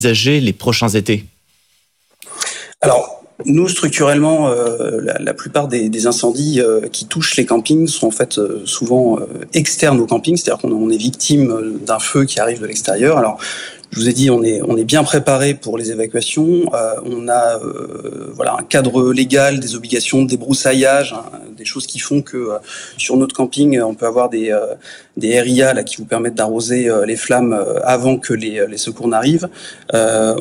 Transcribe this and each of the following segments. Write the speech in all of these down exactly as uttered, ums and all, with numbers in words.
envisager les prochains étés ? Alors, nous, structurellement, euh, la, la plupart des, des incendies euh, qui touchent les campings sont en fait euh, souvent euh, externes aux campings, c'est-à-dire qu'on on est victime d'un feu qui arrive de l'extérieur. Alors, je vous ai dit, on est on est bien préparé pour les évacuations. Euh, on a euh, voilà un cadre légal, des obligations de débroussaillage, hein, des choses qui font que euh, sur notre camping, on peut avoir des euh, des R I A là qui vous permettent d'arroser euh, les flammes euh, avant que les les secours n'arrivent. Euh,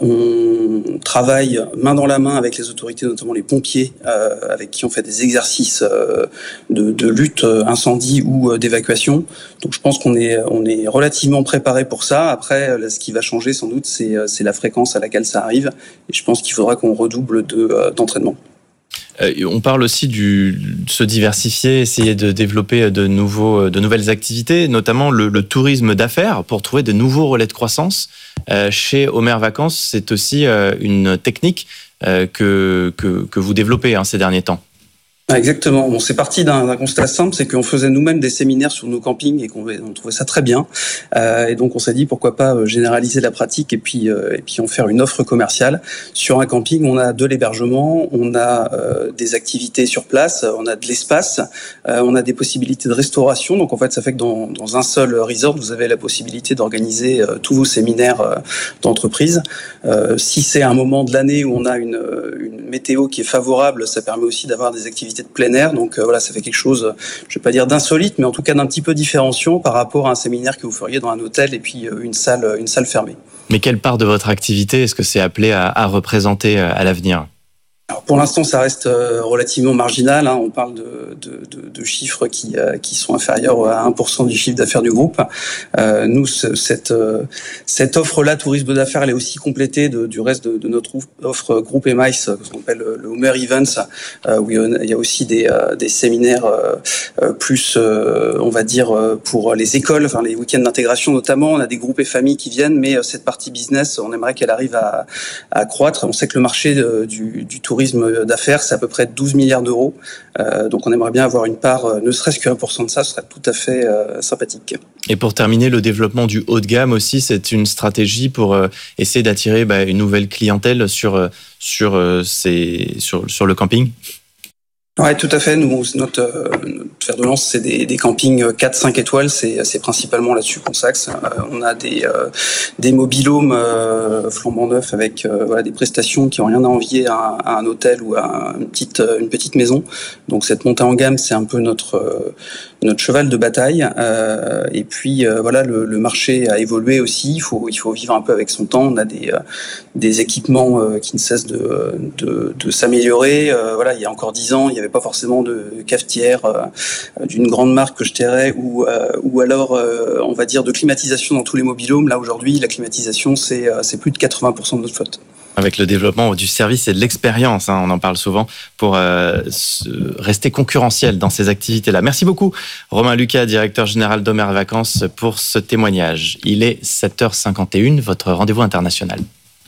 on travaille main dans la main avec les autorités, notamment les pompiers, euh, avec qui on fait des exercices euh, de, de lutte incendie ou euh, d'évacuation. Donc je pense qu'on est on est relativement préparé pour ça. Après, là, ce qui va changer sans doute, c'est, c'est la fréquence à laquelle ça arrive. Et je pense qu'il faudra qu'on redouble de, euh, d'entraînement. Euh, on parle aussi du, de se diversifier, essayer de développer de, nouveaux, de nouvelles activités, notamment le, le tourisme d'affaires pour trouver de nouveaux relais de croissance. Euh, chez Homer Vacances, c'est aussi euh, une technique euh, que, que, que vous développez hein, ces derniers temps. Exactement. Bon, c'est parti d'un, d'un constat simple, c'est qu'on faisait nous-mêmes des séminaires sur nos campings et qu'on on trouvait ça très bien. Euh, et donc on s'est dit pourquoi pas généraliser la pratique et puis euh, et puis en faire une offre commerciale. Sur un camping, on a de l'hébergement, on a euh, des activités sur place, on a de l'espace, euh, on a des possibilités de restauration. Donc en fait, ça fait que dans, dans un seul resort, vous avez la possibilité d'organiser euh, tous vos séminaires euh, d'entreprise. Euh, si c'est un moment de l'année où on a une, une météo qui est favorable, ça permet aussi d'avoir des activités de plein air, donc euh, voilà, ça fait quelque chose, je vais pas dire d'insolite, mais en tout cas d'un petit peu différenciant par rapport à un séminaire que vous feriez dans un hôtel et puis euh, une salle, une salle fermée. Mais quelle part de votre activité est-ce que c'est appelé à, à représenter à l'avenir ? Alors pour l'instant, ça reste relativement marginal. Hein. On parle de, de, de, de chiffres qui, euh, qui sont inférieurs à un pour cent du chiffre d'affaires du groupe. Euh, nous, ce, cette, euh, cette offre-là, tourisme d'affaires, elle est aussi complétée de, du reste de, de notre offre groupe M I C E, ce qu'on appelle le Homer Events, euh, où il y a aussi des, euh, des séminaires euh, plus, euh, on va dire, pour les écoles, enfin les week-ends d'intégration notamment. On a des groupes et familles qui viennent, mais cette partie business, on aimerait qu'elle arrive à, à croître. On sait que le marché de, du, du tourisme d'affaires, c'est à peu près douze milliards d'euros. Euh, donc on aimerait bien avoir une part, euh, ne serait-ce qu'un pour cent de ça, ce serait tout à fait euh, sympathique. Et pour terminer, le développement du haut de gamme aussi, c'est une stratégie pour euh, essayer d'attirer bah, une nouvelle clientèle sur, sur, euh, ces, sur, sur le camping ? Ouais, tout à fait. Nous, notre, notre fer de lance, c'est des, des campings quatre cinq étoiles. C'est, c'est principalement là-dessus qu'on s'axe. Euh, on a des, euh, des mobil-homes euh, flambant neufs avec euh, voilà, des prestations qui n'ont rien à envier à, à un hôtel ou à une petite, une petite maison. Donc cette montée en gamme, c'est un peu notre, euh, notre cheval de bataille. Euh, et puis euh, voilà, le, le marché a évolué aussi. Il faut, il faut vivre un peu avec son temps. On a des, euh, des équipements euh, qui ne cessent de, de, de s'améliorer. Euh, voilà, il y a encore dix ans, il y avait pas forcément de cafetière euh, d'une grande marque que je dirais, ou euh, ou alors euh, on va dire de climatisation dans tous les mobil-homes. Là aujourd'hui, la climatisation c'est euh, c'est plus de quatre-vingts pour cent de notre flotte. Avec le développement du service et de l'expérience, hein, on en parle souvent, pour euh, rester concurrentiel dans ces activités-là. Merci beaucoup, Romain Lucas, directeur général d'Homer Vacances, pour ce témoignage. Il est sept heures cinquante et une, votre rendez-vous international.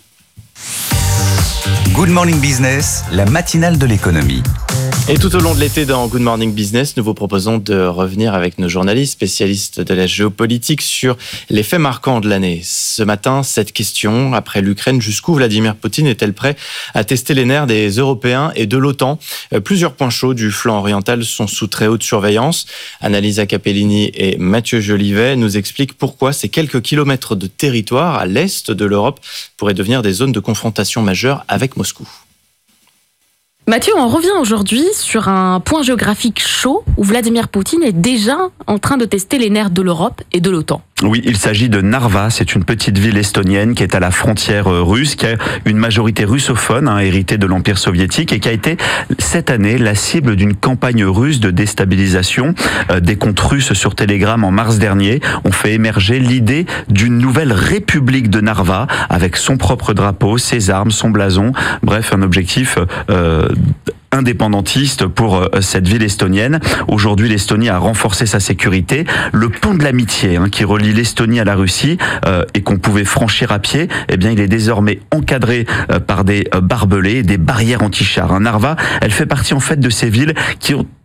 Good Morning Business, la matinale de l'économie. Et tout au long de l'été dans Good Morning Business, nous vous proposons de revenir avec nos journalistes spécialistes de la géopolitique sur les faits marquants de l'année. Ce matin, cette question, après l'Ukraine, jusqu'où Vladimir Poutine est-elle prêt à tester les nerfs des Européens et de l'OTAN ? Plusieurs points chauds du flanc oriental sont sous très haute surveillance. Annalisa Capellini et Mathieu Jolivet nous expliquent pourquoi ces quelques kilomètres de territoire à l'est de l'Europe pourraient devenir des zones de confrontation majeure avec Moscou. Mathieu, on revient aujourd'hui sur un point géographique chaud où Vladimir Poutine est déjà en train de tester les nerfs de l'Europe et de l'OTAN. Oui, il s'agit de Narva, c'est une petite ville estonienne qui est à la frontière russe, qui a une majorité russophone, hein, héritée de l'Empire soviétique, et qui a été cette année la cible d'une campagne russe de déstabilisation. Euh, des comptes russes sur Telegram en mars dernier ont fait émerger l'idée d'une nouvelle république de Narva, avec son propre drapeau, ses armes, son blason, bref, un objectif euh, indépendantiste pour euh, cette ville estonienne. Aujourd'hui, l'Estonie a renforcé sa sécurité. Le pont de l'amitié, hein, qui relie l'Estonie à la Russie euh, et qu'on pouvait franchir à pied, eh bien, il est désormais encadré euh, par des euh, barbelés, des barrières anti-chars. Hein. Narva, elle fait partie en fait de ces villes qui ont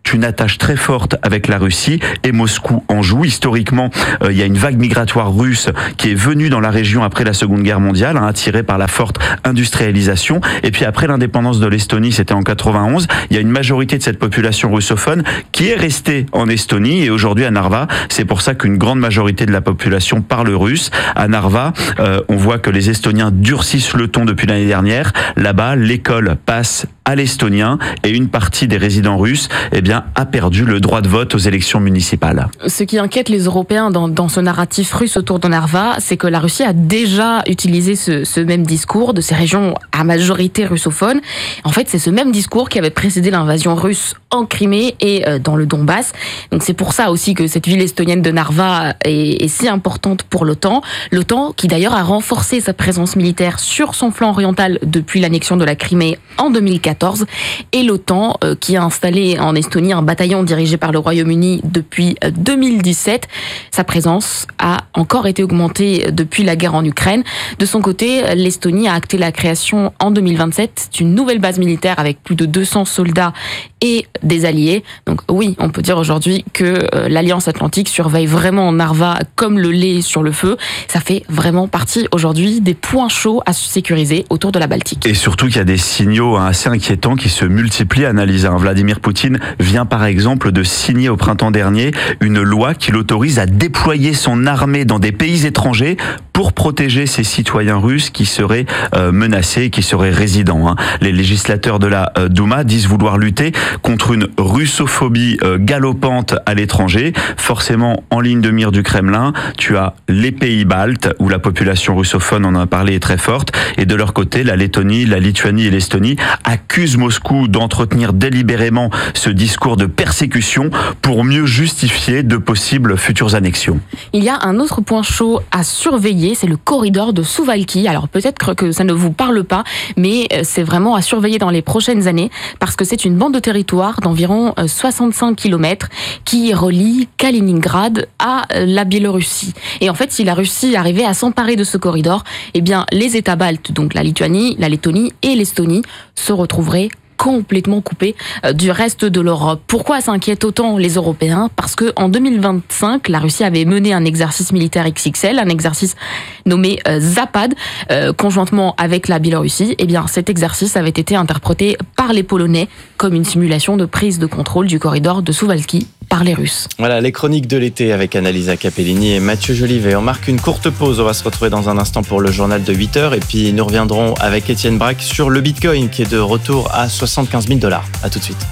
une attache très forte avec la Russie et Moscou en joue. Historiquement, euh, il y a une vague migratoire russe qui est venue dans la région après la Seconde Guerre mondiale, hein, attirée par la forte industrialisation. Et puis après l'indépendance de l'Estonie, c'était en quatre-vingt-onze, il y a une majorité de cette population russophone qui est restée en Estonie et aujourd'hui à Narva. C'est pour ça qu'une grande majorité de la population parle russe. À Narva, euh, on voit que les Estoniens durcissent le ton depuis l'année dernière. Là-bas, l'école passe à l'estonien et une partie des résidents russes eh bien, a perdu le droit de vote aux élections municipales. Ce qui inquiète les Européens dans, dans ce narratif russe autour de Narva, c'est que la Russie a déjà utilisé ce, ce même discours de ces régions à majorité russophone. En fait, c'est ce même discours qui avait précédé l'invasion russe en Crimée et euh, dans le Donbass. Donc c'est pour ça aussi que cette ville estonienne de Narva est, est si importante pour l'OTAN. L'OTAN qui d'ailleurs a renforcé sa présence militaire sur son flanc oriental depuis l'annexion de la Crimée en deux mille quatorze et l'OTAN euh, qui a installé en Estonie un bataillon dirigé par le Royaume-Uni depuis deux mille dix-sept. Sa présence a encore été augmentée depuis la guerre en Ukraine. De son côté, l'Estonie a acté la création en deux mille vingt-sept d'une nouvelle base militaire avec plus de deux cents soldats et des alliés. Donc oui, on peut dire aujourd'hui que euh, l'Alliance Atlantique surveille vraiment Narva comme le lait sur le feu. Ça fait vraiment partie aujourd'hui des points chauds à sécuriser autour de la Baltique. Et surtout qu'il y a des signaux assez inquiétants qui se multiplient, analysés. Vladimir Poutine vient par exemple de signer au printemps dernier une loi qui l'autorise à déployer son armée dans des pays étrangers pour protéger ses citoyens russes qui seraient euh, menacés, qui seraient résidents. Hein. Les législateurs de la euh, Douma disent vouloir lutter contre une russophobie euh, galopante à l'étranger. Forcément, en ligne de mire du Kremlin, tu as les pays baltes où la population russophone, on en a parlé, est très forte. Et de leur côté, la Lettonie, la Lituanie et l'Estonie accusent Moscou d'entretenir délibérément ce discours de persécution pour mieux justifier de possibles futures annexions. Il y a un autre point chaud à surveiller, c'est le corridor de Suwałki. Alors peut-être que ça ne vous parle pas, mais c'est vraiment à surveiller dans les prochaines années parce que c'est une bande de territoire d'environ soixante-cinq kilomètres qui relie Kaliningrad à la Biélorussie. Et en fait, si la Russie arrivait à s'emparer de ce corridor, eh bien les États baltes, donc la Lituanie, la Lettonie et l'Estonie, se retrouveraient complètement coupé du reste de l'Europe. Pourquoi ça inquiète autant les Européens ? Parce que en deux mille vingt-cinq, la Russie avait mené un exercice militaire X X L, un exercice nommé euh, Zapad, euh, conjointement avec la Biélorussie. Eh bien, cet exercice avait été interprété par les Polonais comme une simulation de prise de contrôle du corridor de Suwałki par les Russes. Voilà, les chroniques de l'été avec Annalisa Capellini et Mathieu Jolivet. On marque une courte pause, on va se retrouver dans un instant pour le journal de huit heures et puis nous reviendrons avec Étienne Braque sur le Bitcoin qui est de retour à soixante-quinze mille dollars. À tout de suite.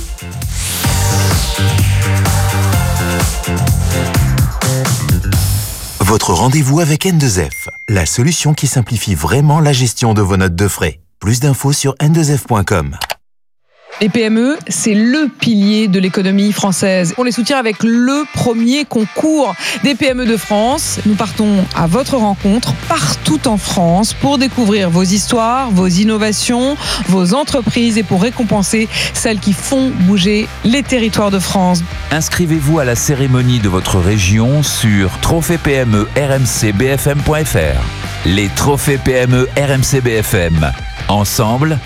Votre rendez-vous avec N deux F, la solution qui simplifie vraiment la gestion de vos notes de frais. Plus d'infos sur N deux F point com. Les P M E, c'est le pilier de l'économie française. On les soutient avec le premier concours des P M E de France. Nous partons à votre rencontre partout en France pour découvrir vos histoires, vos innovations, vos entreprises et pour récompenser celles qui font bouger les territoires de France. Inscrivez-vous à la cérémonie de votre région sur trophée P M E R M C B F M point F R. Les trophées P M E R M C B F M. Ensemble,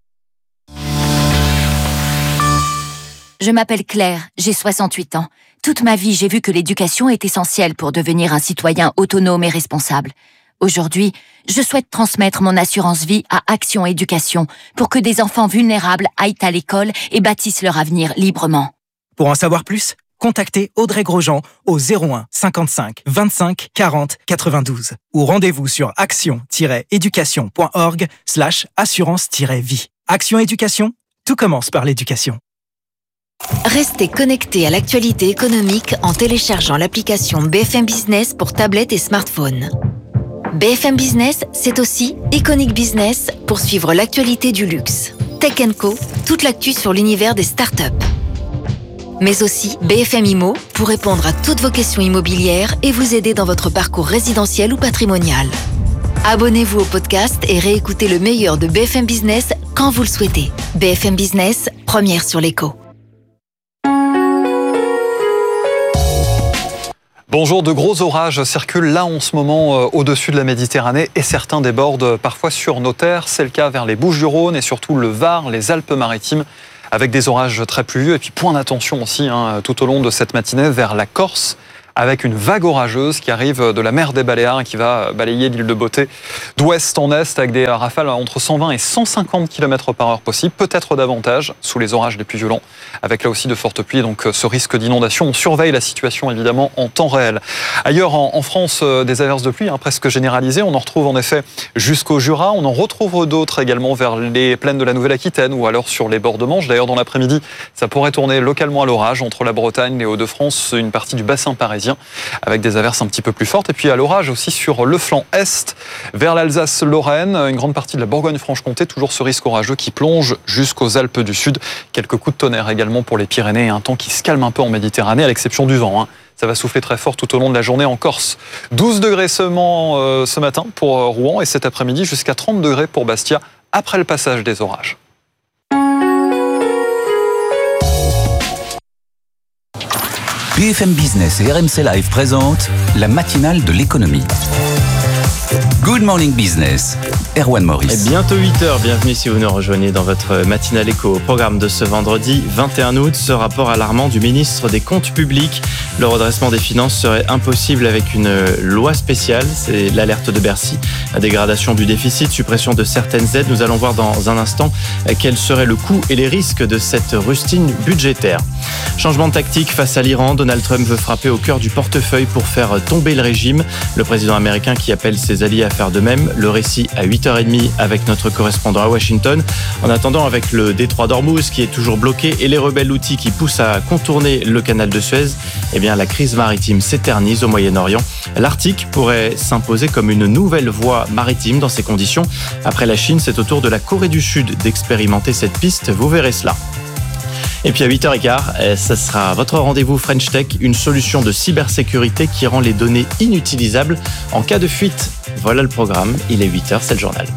Je m'appelle Claire, j'ai soixante-huit ans. Toute ma vie, j'ai vu que l'éducation est essentielle pour devenir un citoyen autonome et responsable. Aujourd'hui, je souhaite transmettre mon assurance vie à Action Éducation pour que des enfants vulnérables aillent à l'école et bâtissent leur avenir librement. Pour en savoir plus, contactez Audrey Grosjean au zéro un cinquante-cinq vingt-cinq quarante quatre-vingt-douze ou rendez-vous sur action-éducation.org slash assurance-vie. Action Éducation, tout commence par l'éducation. Restez connectés à l'actualité économique en téléchargeant l'application B F M Business pour tablette et smartphone. B F M Business, c'est aussi Iconic Business pour suivre l'actualité du luxe. Tech and Co, toute l'actu sur l'univers des startups. Mais aussi B F M Immo pour répondre à toutes vos questions immobilières et vous aider dans votre parcours résidentiel ou patrimonial. Abonnez-vous au podcast et réécoutez le meilleur de B F M Business quand vous le souhaitez. B F M Business, première sur l'écho. Bonjour, de gros orages circulent là en ce moment euh, au-dessus de la Méditerranée et certains débordent parfois sur nos terres. C'est le cas vers les Bouches-du-Rhône et surtout le Var, les Alpes-Maritimes. avec des orages très pluvieux. Et puis point d'attention aussi hein, tout au long de cette matinée vers la Corse, avec une vague orageuse qui arrive de la mer des Baléares et qui va balayer l'île de Beauté d'ouest en est avec des rafales entre cent vingt et cent cinquante kilomètres par heure possible, peut-être davantage sous les orages les plus violents, avec là aussi de fortes pluies, donc ce risque d'inondation. On surveille la situation évidemment en temps réel. Ailleurs en, en France, des averses de pluie hein, presque généralisées, on en retrouve en effet jusqu'au Jura, on en retrouve d'autres également vers les plaines de la Nouvelle-Aquitaine ou alors sur les bords de Manche. D'ailleurs dans l'après-midi, ça pourrait tourner localement à l'orage entre la Bretagne, les Hauts-de-France, une partie du bassin parisien, avec des averses un petit peu plus fortes. Et puis à l'orage aussi sur le flanc est, vers l'Alsace-Lorraine, une grande partie de la Bourgogne-Franche-Comté, toujours ce risque orageux qui plonge jusqu'aux Alpes du Sud. Quelques coups de tonnerre également pour les Pyrénées et un temps qui se calme un peu en Méditerranée, à l'exception du vent. Hein. Ça va souffler très fort tout au long de la journée en Corse. douze degrés seulement euh, ce matin pour Rouen et cet après-midi jusqu'à trente degrés pour Bastia après le passage des orages. B F M Business et R M C Live présentent la matinale de l'économie. Good Morning Business, Erwan Maurice. Et bientôt huit heures, bienvenue si vous nous rejoignez dans votre matinale éco. Au programme de ce vendredi vingt et un août, ce rapport alarmant du ministre des Comptes publics. Le redressement des finances serait impossible avec une loi spéciale, c'est l'alerte de Bercy. La dégradation du déficit, suppression de certaines aides. Nous allons voir dans un instant quel serait le coût et les risques de cette rustine budgétaire. Changement de tactique face à l'Iran, Donald Trump veut frapper au cœur du portefeuille pour faire tomber le régime. Le président américain qui appelle ses alliés à faire de même. Le récit à huit heures trente avec notre correspondant à Washington. En attendant, avec le détroit d'Ormuz qui est toujours bloqué et les rebelles houthis qui poussent à contourner le canal de Suez, eh bien la crise maritime s'éternise au Moyen-Orient. L'Arctique pourrait s'imposer comme une nouvelle voie maritime dans ces conditions. Après la Chine, c'est au tour de la Corée du Sud d'expérimenter cette piste. Vous verrez cela. Et puis à huit heures quinze, ce sera votre rendez-vous French Tech, une solution de cybersécurité qui rend les données inutilisables en cas de fuite. Voilà le programme, il est huit heures, c'est le journal.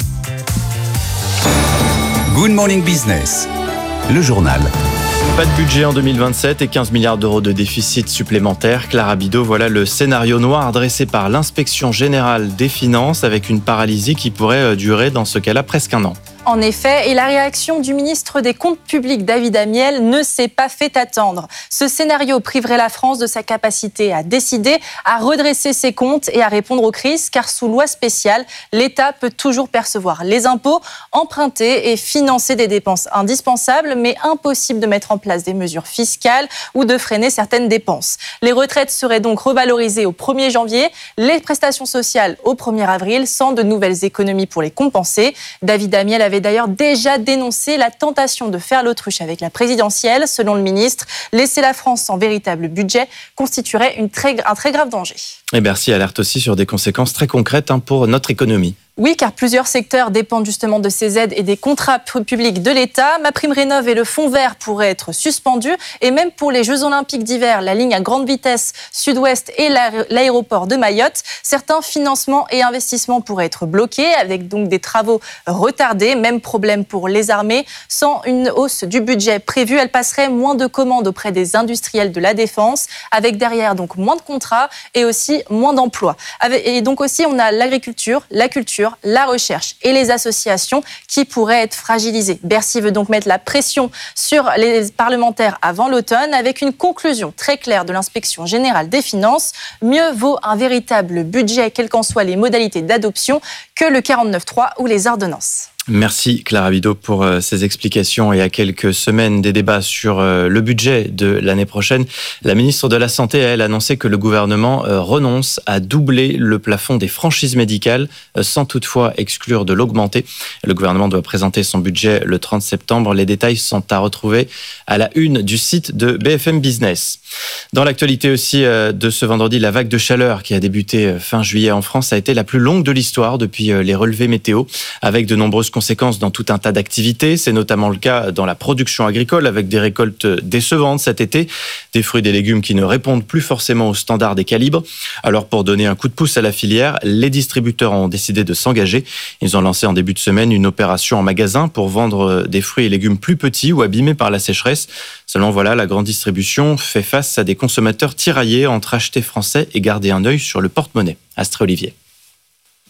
Good Morning Business, le journal. Pas de budget en deux mille vingt-sept et quinze milliards d'euros de déficit supplémentaire. Clara Bidot, voilà le scénario noir dressé par l'Inspection Générale des Finances avec une paralysie qui pourrait durer dans ce cas-là presque un an. En effet, et la réaction du ministre des Comptes publics, David Amiel, ne s'est pas fait attendre. Ce scénario priverait la France de sa capacité à décider, à redresser ses comptes et à répondre aux crises, car sous loi spéciale, l'État peut toujours percevoir les impôts, emprunter et financer des dépenses indispensables, mais impossible de mettre en place des mesures fiscales ou de freiner certaines dépenses. Les retraites seraient donc revalorisées au premier janvier, les prestations sociales au premier avril, sans de nouvelles économies pour les compenser. David Amiel avait avait d'ailleurs déjà dénoncé la tentation de faire l'autruche avec la présidentielle. Selon le ministre, laisser la France sans véritable budget constituerait une très, un très grave danger. Et Bercy alerte aussi sur des conséquences très concrètes pour notre économie. Oui, car plusieurs secteurs dépendent justement de ces aides et des contrats publics de l'État. MaPrimeRénov' et le Fonds vert pourraient être suspendus. Et même pour les Jeux Olympiques d'hiver, la ligne à grande vitesse sud-ouest et l'aéroport de Mayotte, certains financements et investissements pourraient être bloqués, avec donc des travaux retardés. Même problème pour les armées. Sans une hausse du budget prévue, elle passerait moins de commandes auprès des industriels de la défense, avec derrière donc moins de contrats et aussi moins d'emplois. Et donc aussi, on a l'agriculture, la culture, la recherche et les associations qui pourraient être fragilisées. Bercy veut donc mettre la pression sur les parlementaires avant l'automne avec une conclusion très claire de l'Inspection Générale des Finances. Mieux vaut un véritable budget, quelles qu'en soient les modalités d'adoption, que le quarante-neuf trois ou les ordonnances. Merci Clara Bidot pour ces explications et à quelques semaines des débats sur le budget de l'année prochaine. La ministre de la Santé a, elle, annoncé que le gouvernement renonce à doubler le plafond des franchises médicales sans toutefois exclure de l'augmenter. Le gouvernement doit présenter son budget le trente septembre. Les détails sont à retrouver à la une du site de B F M Business. Dans l'actualité aussi de ce vendredi, la vague de chaleur qui a débuté fin juillet en France a été la plus longue de l'histoire depuis les relevés météo, avec de nombreuses conséquences dans tout un tas d'activités. C'est notamment le cas dans la production agricole, avec des récoltes décevantes cet été, des fruits et des légumes qui ne répondent plus forcément aux standards des calibres. Alors pour donner un coup de pouce à la filière, les distributeurs ont décidé de s'engager. Ils ont lancé en début de semaine une opération en magasin pour vendre des fruits et légumes plus petits ou abîmés par la sécheresse. Seulement voilà, la grande distribution fait face à des consommateurs tiraillés entre acheter français et garder un œil sur le porte-monnaie. Astrée Olivier.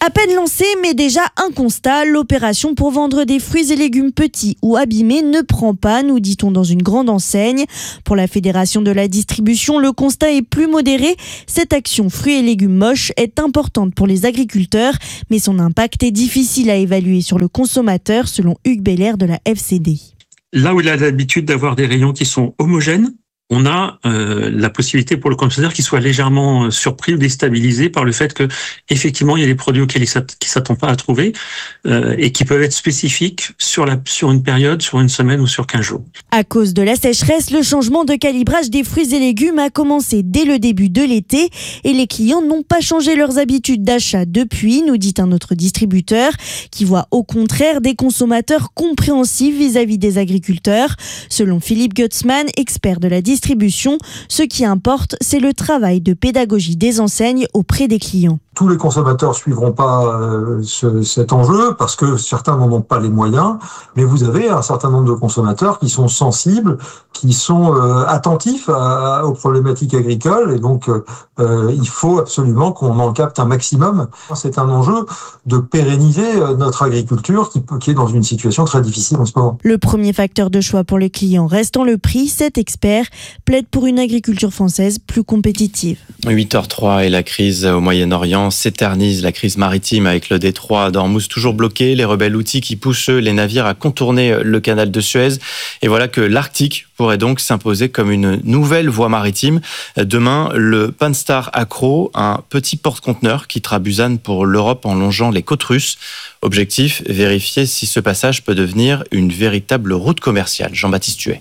À peine lancée, mais déjà un constat, l'opération pour vendre des fruits et légumes petits ou abîmés ne prend pas, nous dit-on dans une grande enseigne. Pour la Fédération de la distribution, le constat est plus modéré. Cette action fruits et légumes moches est importante pour les agriculteurs, mais son impact est difficile à évaluer sur le consommateur, selon Hugues Beller de la F C D. Là où il a l'habitude d'avoir des rayons qui sont homogènes, on a euh, la possibilité pour le consommateur qu'il soit légèrement surpris ou déstabilisé par le fait que effectivement il y a des produits auxquels il ne s'attend pas à trouver euh, et qui peuvent être spécifiques sur, la, sur une période, sur une semaine ou sur quinze jours. À cause de la sécheresse, le changement de calibrage des fruits et légumes a commencé dès le début de l'été et les clients n'ont pas changé leurs habitudes d'achat depuis, nous dit un autre distributeur qui voit au contraire des consommateurs compréhensifs vis-à-vis des agriculteurs. Selon Philippe Gutzmann, expert de la distribution, distribution, ce qui importe, c'est le travail de pédagogie des enseignes auprès des clients. Tous les consommateurs suivront pas euh, ce, cet enjeu parce que certains n'en ont pas les moyens, mais vous avez un certain nombre de consommateurs qui sont sensibles, qui sont euh, attentifs à, à, aux problématiques agricoles et donc euh, il faut absolument qu'on en capte un maximum. C'est un enjeu de pérenniser notre agriculture qui, qui est dans une situation très difficile en ce moment. Le premier facteur de choix pour les clients restant le prix, cet expert plaide pour une agriculture française plus compétitive. huit heures trois et la crise au Moyen-Orient s'éternise. La crise maritime avec le détroit d'Ormuz toujours bloqué, les rebelles houthis qui poussent les navires à contourner le canal de Suez. Et voilà que l'Arctique pourrait donc s'imposer comme une nouvelle voie maritime. Demain, le Panstar Acro, un petit porte-conteneur, quittera Busan pour l'Europe en longeant les côtes russes. Objectif, vérifier si ce passage peut devenir une véritable route commerciale. Jean-Baptiste Huet.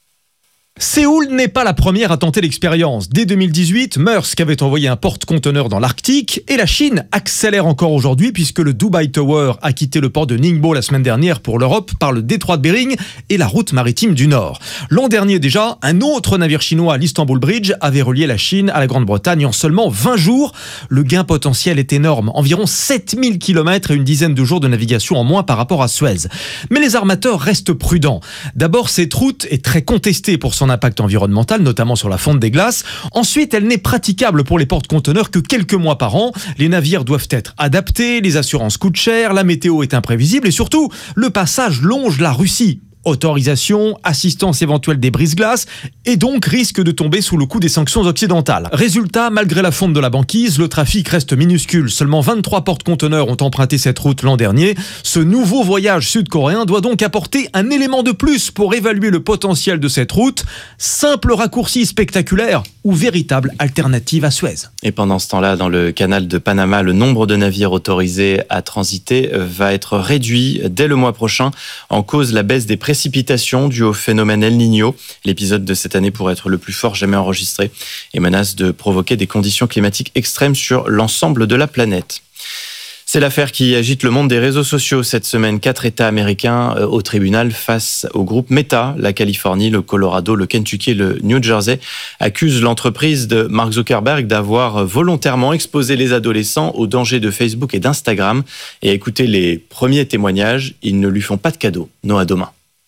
Séoul n'est pas la première à tenter l'expérience. Dès deux mille dix-huit, Maersk avait envoyé un porte-conteneur dans l'Arctique et la Chine accélère encore aujourd'hui puisque le Dubai Tower a quitté le port de Ningbo la semaine dernière pour l'Europe par le détroit de Bering et la route maritime du Nord. L'an dernier déjà, un autre navire chinois, l'Istanbul Bridge, avait relié la Chine à la Grande-Bretagne en seulement vingt jours. Le gain potentiel est énorme, environ sept mille kilomètres et une dizaine de jours de navigation en moins par rapport à Suez. Mais les armateurs restent prudents. D'abord, cette route est très contestée pour son impact environnemental, notamment sur la fonte des glaces. Ensuite, elle n'est praticable pour les porte-conteneurs que quelques mois par an. Les navires doivent être adaptés, les assurances coûtent cher, la météo est imprévisible et surtout, le passage longe la Russie. Autorisation, assistance éventuelle des brise-glaces et donc risque de tomber sous le coup des sanctions occidentales. Résultat, malgré la fonte de la banquise, le trafic reste minuscule. Seulement vingt-trois porte-conteneurs ont emprunté cette route l'an dernier. Ce nouveau voyage sud-coréen doit donc apporter un élément de plus pour évaluer le potentiel de cette route. Simple raccourci spectaculaire ou véritable alternative à Suez. Et pendant ce temps-là, dans le canal de Panama, le nombre de navires autorisés à transiter va être réduit dès le mois prochain en cause la baisse des précipitations dues au phénomène El Niño. L'épisode de cette année pourrait être le plus fort jamais enregistré et menace de provoquer des conditions climatiques extrêmes sur l'ensemble de la planète. C'est l'affaire qui agite le monde des réseaux sociaux cette semaine. Quatre États américains au tribunal face au groupe Meta. La Californie, le Colorado, le Kentucky et le New Jersey accusent l'entreprise de Mark Zuckerberg d'avoir volontairement exposé les adolescents aux dangers de Facebook et d'Instagram. Et écoutez les premiers témoignages, ils ne lui font pas de cadeau. Noah Domain.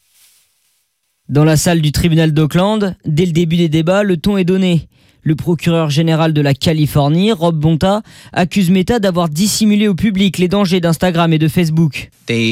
Dans la salle du tribunal d'Oakland, dès le début des débats, le ton est donné. Le procureur général de la Californie, Rob Bonta, accuse Meta d'avoir dissimulé au public les dangers d'Instagram et de Facebook.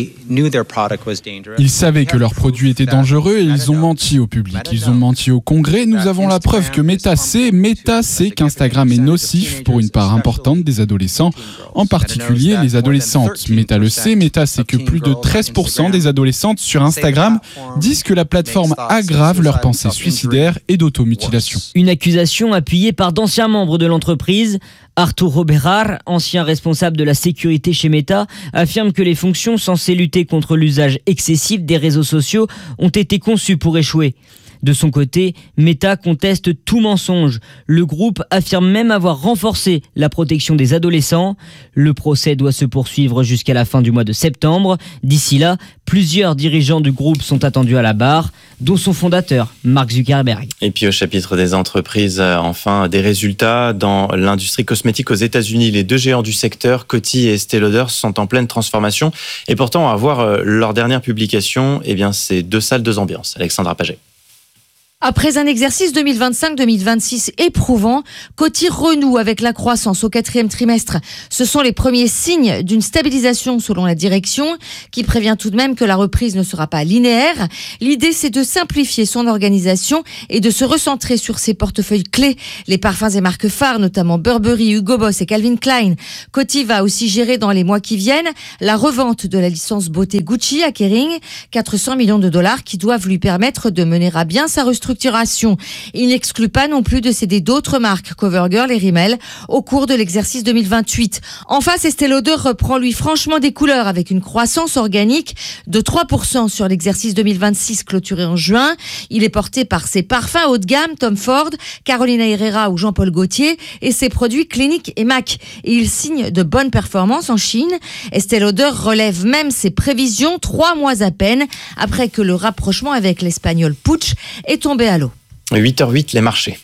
Ils savaient que leur produit était dangereux et ils ont menti au public. Ils ont menti au Congrès. Nous avons la preuve que Meta sait, Meta sait qu'Instagram est nocif pour une part importante des adolescents, en particulier les adolescentes. Meta le sait, Meta sait que plus de treize pour cent des adolescentes sur Instagram disent que la plateforme aggrave leurs pensées suicidaires et d'automutilation. Une accusation appuyée par d'anciens membres de l'entreprise. Arturo Bejar, ancien responsable de la sécurité chez Meta, affirme que les fonctions censées lutter contre l'usage excessif des réseaux sociaux ont été conçues pour échouer. De son côté, Meta conteste tout mensonge. Le groupe affirme même avoir renforcé la protection des adolescents. Le procès doit se poursuivre jusqu'à la fin du mois de septembre. D'ici là, plusieurs dirigeants du groupe sont attendus à la barre, dont son fondateur, Mark Zuckerberg. Et puis au chapitre des entreprises, enfin, des résultats dans l'industrie cosmétique aux États-Unis. Les deux géants du secteur, Coty et Estée Lauder, sont en pleine transformation. Et pourtant, à voir leur dernière publication, eh bien, c'est deux salles, deux ambiances. Alexandra Paget. Après un exercice deux mille vingt-cinq deux mille vingt-six éprouvant, Coty renoue avec la croissance au quatrième trimestre. Ce sont les premiers signes d'une stabilisation selon la direction, qui prévient tout de même que la reprise ne sera pas linéaire. L'idée, c'est de simplifier son organisation et de se recentrer sur ses portefeuilles clés, les parfums et marques phares, notamment Burberry, Hugo Boss et Calvin Klein. Coty va aussi gérer dans les mois qui viennent la revente de la licence beauté Gucci à Kering, quatre cents millions de dollars qui doivent lui permettre de mener à bien sa restructuration. Il n'exclut pas non plus de céder d'autres marques, CoverGirl et Rimmel, au cours de l'exercice deux mille vingt-huit. En face, Estée Lauder reprend lui franchement des couleurs avec une croissance organique de trois pour cent sur l'exercice deux mille vingt-six clôturé en juin. Il est porté par ses parfums haut de gamme, Tom Ford, Carolina Herrera ou Jean-Paul Gaultier et ses produits Clinique et MAC. Et il signe de bonnes performances en Chine. Estée Lauder relève même ses prévisions trois mois à peine après que le rapprochement avec l'espagnol Puig est tombé à l'eau. huit heures huit, les marchés.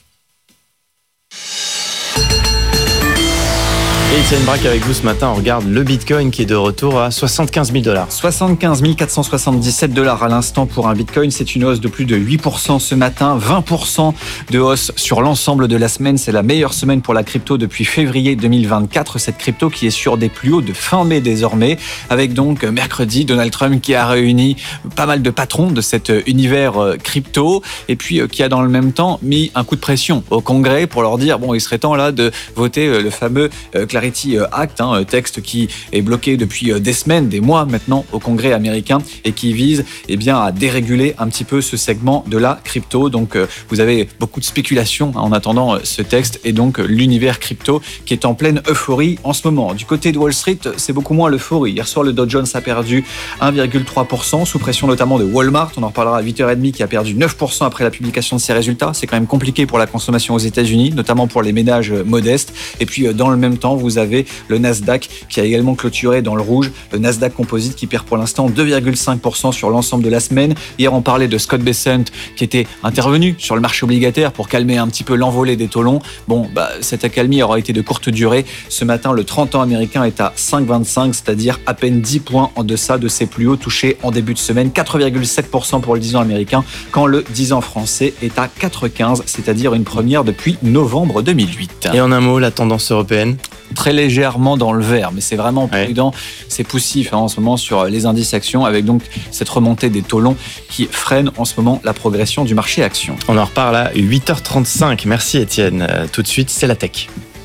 Et Étienne Braque avec vous ce matin, on regarde le Bitcoin qui est de retour à soixante-quinze mille dollars. soixante-quinze mille quatre cent soixante-dix-sept dollars à l'instant pour un Bitcoin. C'est une hausse de plus de huit pour cent ce matin, vingt pour cent de hausse sur l'ensemble de la semaine. C'est la meilleure semaine pour la crypto depuis février deux mille vingt-quatre. Cette crypto qui est sur des plus hauts de fin mai désormais, avec donc mercredi Donald Trump qui a réuni pas mal de patrons de cet univers crypto et puis qui a dans le même temps mis un coup de pression au Congrès pour leur dire bon, il serait temps là de voter le fameux Clarity Act, un texte qui est bloqué depuis des semaines, des mois maintenant au Congrès américain et qui vise eh bien, à déréguler un petit peu ce segment de la crypto. Donc vous avez beaucoup de spéculation en attendant ce texte et donc l'univers crypto qui est en pleine euphorie en ce moment. Du côté de Wall Street, c'est beaucoup moins l'euphorie. Hier soir, le Dow Jones a perdu un virgule trois pour cent sous pression notamment de Walmart. On en reparlera à huit heures trente qui a perdu neuf pour cent après la publication de ses résultats. C'est quand même compliqué pour la consommation aux États-Unis, notamment pour les ménages modestes. Et puis dans le même temps, vous avez le Nasdaq qui a également clôturé dans le rouge. Le Nasdaq Composite qui perd pour l'instant deux virgule cinq pour cent sur l'ensemble de la semaine. Hier, on parlait de Scott Bessent qui était intervenu sur le marché obligataire pour calmer un petit peu l'envolée des taux longs. Bon, bah, cette accalmie aura été de courte durée. Ce matin, le trente ans américain est à cinq virgule vingt-cinq, c'est-à-dire à peine dix points en deçà de ses plus hauts touchés en début de semaine. quatre virgule sept pour cent pour le dix ans américain, quand le dix ans français est à quatre virgule quinze, c'est-à-dire une première depuis novembre deux mille huit. Et en un mot, la tendance européenne ? Très légèrement dans le vert, mais c'est vraiment prudent, ouais. C'est poussif hein, en ce moment sur les indices actions, avec donc cette remontée des taux longs qui freine en ce moment la progression du marché actions. On en reparle à huit heures trente-cinq. Merci Étienne. Euh, tout de suite, c'est la tech.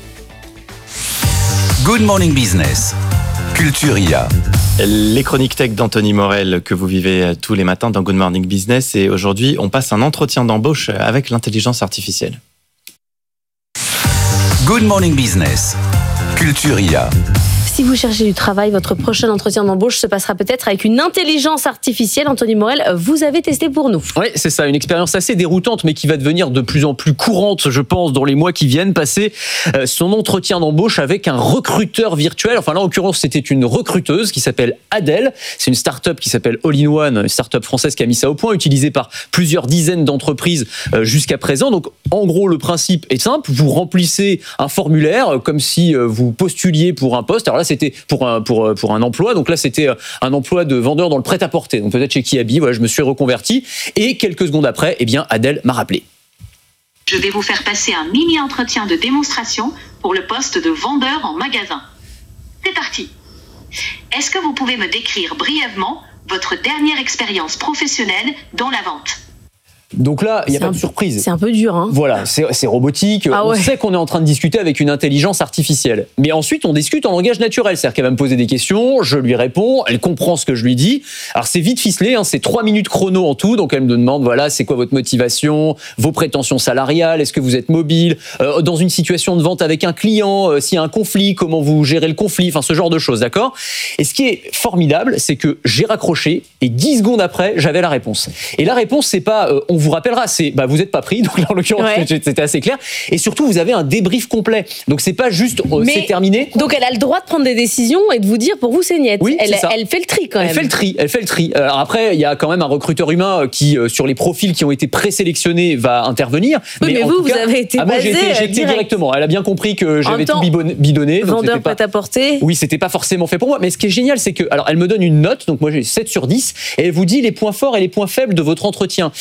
Good Morning Business, Culture I A. Les chroniques tech d'Anthony Morel que vous vivez tous les matins dans Good Morning Business. Et aujourd'hui, on passe un entretien d'embauche avec l'intelligence artificielle. Good Morning Business, Culture I A. Si vous cherchez du travail, votre prochain entretien d'embauche se passera peut-être avec une intelligence artificielle. Anthony Morel, vous avez testé pour nous. Oui, c'est ça, une expérience assez déroutante, mais qui va devenir de plus en plus courante, je pense, dans les mois qui viennent. Passer euh, son entretien d'embauche avec un recruteur virtuel. Enfin, là, en l'occurrence, c'était une recruteuse qui s'appelle Adèle. C'est une start-up qui s'appelle All-in-One, une start-up française qui a mis ça au point, utilisée par plusieurs dizaines d'entreprises euh, jusqu'à présent. Donc, en gros, le principe est simple. Vous remplissez un formulaire euh, comme si euh, vous postuliez pour un poste. Alors là, c'était pour un, pour, pour un emploi. Donc là, c'était un emploi de vendeur dans le prêt-à-porter. Donc peut-être chez Kiabi. Voilà, je me suis reconverti. Et quelques secondes après, eh bien, Adèle m'a rappelé. Je vais vous faire passer un mini-entretien de démonstration pour le poste de vendeur en magasin. C'est parti. Est-ce que vous pouvez me décrire brièvement votre dernière expérience professionnelle dans la vente ? Donc là, il n'y a C'est pas un- de surprise. C'est un peu dur, hein. Voilà, c'est, c'est robotique. Ah on ouais. sait qu'on est en train de discuter avec une intelligence artificielle. Mais ensuite, on discute en langage naturel. C'est-à-dire qu'elle va me poser des questions, je lui réponds, elle comprend ce que je lui dis. Alors, c'est vite ficelé, hein, c'est trois minutes chrono en tout. Donc, elle me demande, voilà, c'est quoi votre motivation, vos prétentions salariales, est-ce que vous êtes mobile, euh, dans une situation de vente avec un client, euh, s'il y a un conflit, comment vous gérez le conflit, enfin, ce genre de choses, d'accord ? Et ce qui est formidable, c'est que j'ai raccroché et dix secondes après, j'avais la réponse. Et la réponse, c'est pas, euh, on vous rappellera, c'est, bah, vous êtes pas pris. Donc là, en l'occurrence, Ouais. c'était assez clair. Et surtout, vous avez un débrief complet. Donc, c'est pas juste, euh, Mais- c'est terminé. Donc elle a le droit de prendre des décisions et de vous dire pour vous c'est niet. Oui, elle, c'est ça. elle fait le tri quand même. Elle fait le tri, elle fait le tri. Alors après, il y a quand même un recruteur humain qui, euh, sur les profils qui ont été présélectionnés, va intervenir. Oui, mais en vous, tout vous cas- avez été ah, moi, j'ai basé, été euh, éjecté direct. directement. Elle a bien compris que En j'avais même tout temps, temps, bidon- bidonné. donc Vendeur c'était pas- prêt-à-porter. Oui, c'était pas forcément fait pour moi. Mais ce qui est génial, c'est que, alors, elle me donne une note. Donc moi, j'ai sept sur dix. Et elle vous dit les points forts et les points faibles de votre entretien. Donc,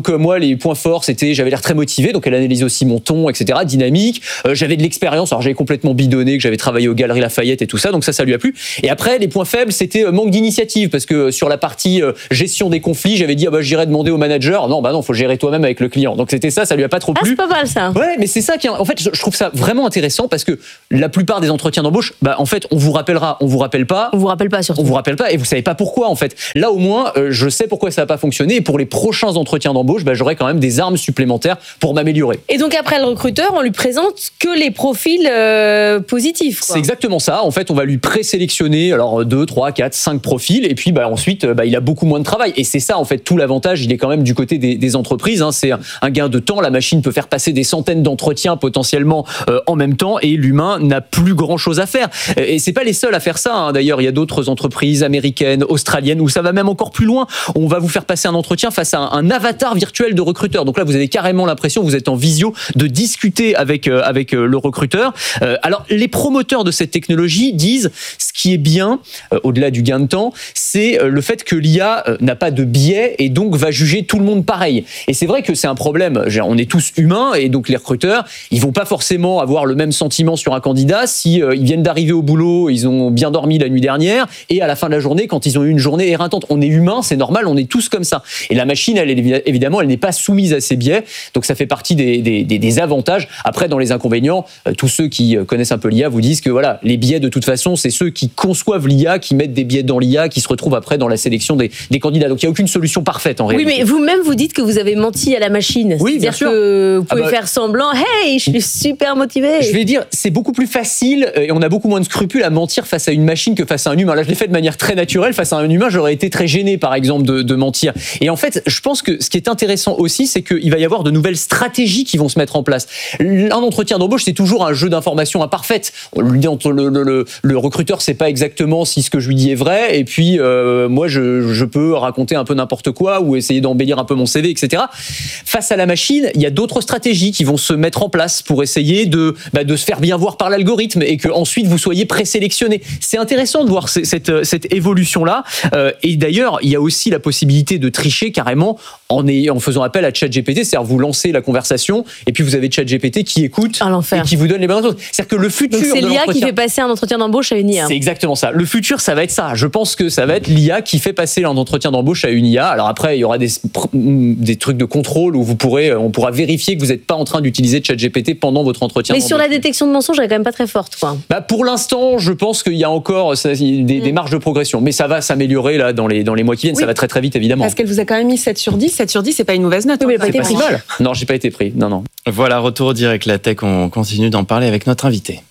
donc moi les points forts c'était j'avais l'air très motivé, donc elle analyse aussi mon ton, et cetera, dynamique. Euh, j'avais de l'expérience, alors j'avais complètement bidonné, que j'avais travaillé aux Galeries Lafayette et tout ça, donc ça ça lui a plu. Et après les points faibles c'était euh, manque d'initiative, parce que sur la partie euh, gestion des conflits j'avais dit ah bah j'irai demander au manager, non bah non faut gérer toi-même avec le client, donc c'était ça, ça lui a pas trop plu. Ah, c'est pas mal ça. Ouais, mais c'est ça qui en fait je trouve ça vraiment intéressant, parce que la plupart des entretiens d'embauche, bah en fait on vous rappellera, on vous rappelle pas, on vous rappelle pas surtout, on vous rappelle pas et vous savez pas pourquoi en fait. Là au moins euh, je sais pourquoi ça n'a pas fonctionné, et pour les prochains entretiens d'embauche, bah, j'aurai quand même des armes supplémentaires pour m'améliorer. Et donc après le recruteur, on lui présente que les profils euh, positifs, quoi. C'est exactement ça. En fait, on va lui présélectionner alors deux, trois, quatre, cinq profils, et puis bah, ensuite, bah, il a beaucoup moins de travail. Et c'est ça en fait tout l'avantage. Il est quand même du côté des, des entreprises. Hein. C'est un, un gain de temps. La machine peut faire passer des centaines d'entretiens potentiellement euh, en même temps, et l'humain n'a plus grand chose à faire. Et c'est pas les seuls à faire ça. Hein. D'ailleurs, il y a d'autres entreprises américaines, australiennes, où ça va même encore plus loin. On va vous faire passer un entretien face à un, un avatar virtuel de recruteur. Donc là, vous avez carrément l'impression, vous êtes en visio, de discuter avec euh, avec euh, le recruteur. Euh, alors, les promoteurs de cette technologie disent, ce qui est bien, euh, au-delà du gain de temps, c'est euh, le fait que l'I A euh, n'a pas de biais et donc va juger tout le monde pareil. Et c'est vrai que c'est un problème. On est tous humains, et donc les recruteurs, ils vont pas forcément avoir le même sentiment sur un candidat si euh, ils viennent d'arriver au boulot, ils ont bien dormi la nuit dernière, et à la fin de la journée, quand ils ont eu une journée éreintante. On est humain, c'est normal, on est tous comme ça. Et la machine, elle est évidemment, elle n'est pas soumise à ces biais, donc ça fait partie des, des, des, des avantages. Après, dans les inconvénients, euh, tous ceux qui connaissent un peu l'I A vous disent que voilà, les biais de toute façon, c'est ceux qui conçoivent l'I A, qui mettent des biais dans l'I A, qui se retrouvent après dans la sélection des, des candidats. Donc il n'y a aucune solution parfaite en oui, réalité. Oui, mais vous-même vous dites que vous avez menti à la machine. Oui, bien sûr. Que vous pouvez ah bah, faire semblant, hey, je suis super motivé. Je vais dire, c'est beaucoup plus facile et on a beaucoup moins de scrupules à mentir face à une machine que face à un humain. Là, je l'ai fait de manière très naturelle. Face à un humain, j'aurais été très gêné, par exemple, de, de mentir. Et en fait, je pense que ce qui est intéressant aussi, c'est qu'il va y avoir de nouvelles stratégies qui vont se mettre en place. Un entretien d'embauche, c'est toujours un jeu d'informations imparfaites. On lui dit, le, le, le, le recruteur sait pas exactement si ce que je lui dis est vrai, et puis euh, moi, je, je peux raconter un peu n'importe quoi ou essayer d'embellir un peu mon C V, et cetera. Face à la machine, il y a d'autres stratégies qui vont se mettre en place pour essayer de, bah, de se faire bien voir par l'algorithme et que ensuite vous soyez présélectionné. C'est intéressant de voir cette, cette évolution-là. Euh, et d'ailleurs, il y a aussi la possibilité de tricher carrément en, ayant, en faisant appel à ChatGPT, c'est-à-dire vous lancez la conversation et puis vous avez ChatGPT qui écoute et qui vous donne les bonnes choses. C'est-à-dire que le futur donc c'est de l'I A l'entretien... qui fait passer un entretien d'embauche à une I A. C'est exactement ça. Le futur, ça va être ça. Je pense que ça va être l'I A qui fait passer un entretien d'embauche à une I A. Alors après, il y aura des, des trucs de contrôle où vous pourrez, on pourra vérifier que vous n'êtes pas en train d'utiliser ChatGPT pendant votre entretien Mais d'embauche. sur la détection de mensonges, elle est quand même pas très forte, quoi. Bah pour l'instant, je pense qu'il y a encore ça, des, mm. des marges de progression. Mais ça va s'améliorer là dans les, dans les mois qui viennent. Oui. Ça va très très vite, évidemment. Parce qu'elle vous a quand même mis sept sur dix. sept sur dix, c'est pas une mauvaise note. Oui, hein. mais c'est pas si mal. Non, j'ai pas été pris. Non, non. Voilà, retour au direct la tech. On continue d'en parler avec notre invité.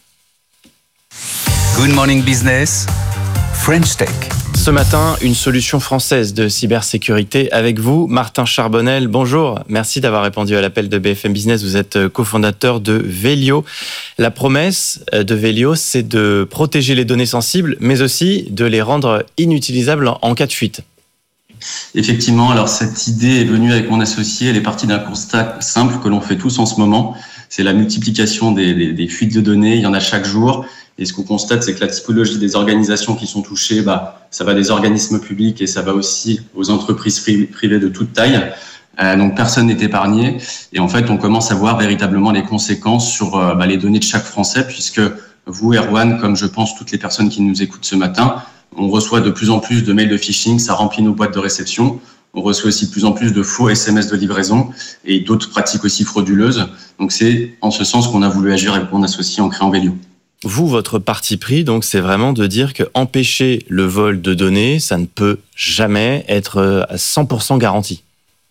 Good Morning Business, French Tech. Ce matin, une solution française de cybersécurité avec vous, Martin Charbonnel. Bonjour, merci d'avoir répondu à l'appel de B F M Business. Vous êtes cofondateur de Velio. La promesse de Velio, c'est de protéger les données sensibles, mais aussi de les rendre inutilisables en cas de fuite. Effectivement, alors cette idée est venue avec mon associé. Elle est partie d'un constat simple que l'on fait tous en ce moment. C'est la multiplication des, des, des fuites de données. Il y en a chaque jour. Et ce qu'on constate, c'est que la typologie des organisations qui sont touchées, bah, ça va des organismes publics et ça va aussi aux entreprises privées de toute taille. Euh, donc personne n'est épargné. Et en fait, on commence à voir véritablement les conséquences sur euh, bah, les données de chaque Français, puisque vous, Erwan, comme je pense toutes les personnes qui nous écoutent ce matin, on reçoit de plus en plus de mails de phishing, ça remplit nos boîtes de réception. On reçoit aussi de plus en plus de faux S M S de livraison et d'autres pratiques aussi frauduleuses. Donc c'est en ce sens qu'on a voulu agir avec mon associé en créant Velio. Vous, votre parti pris, donc, c'est vraiment de dire que empêcher le vol de données, ça ne peut jamais être à cent pour cent garanti.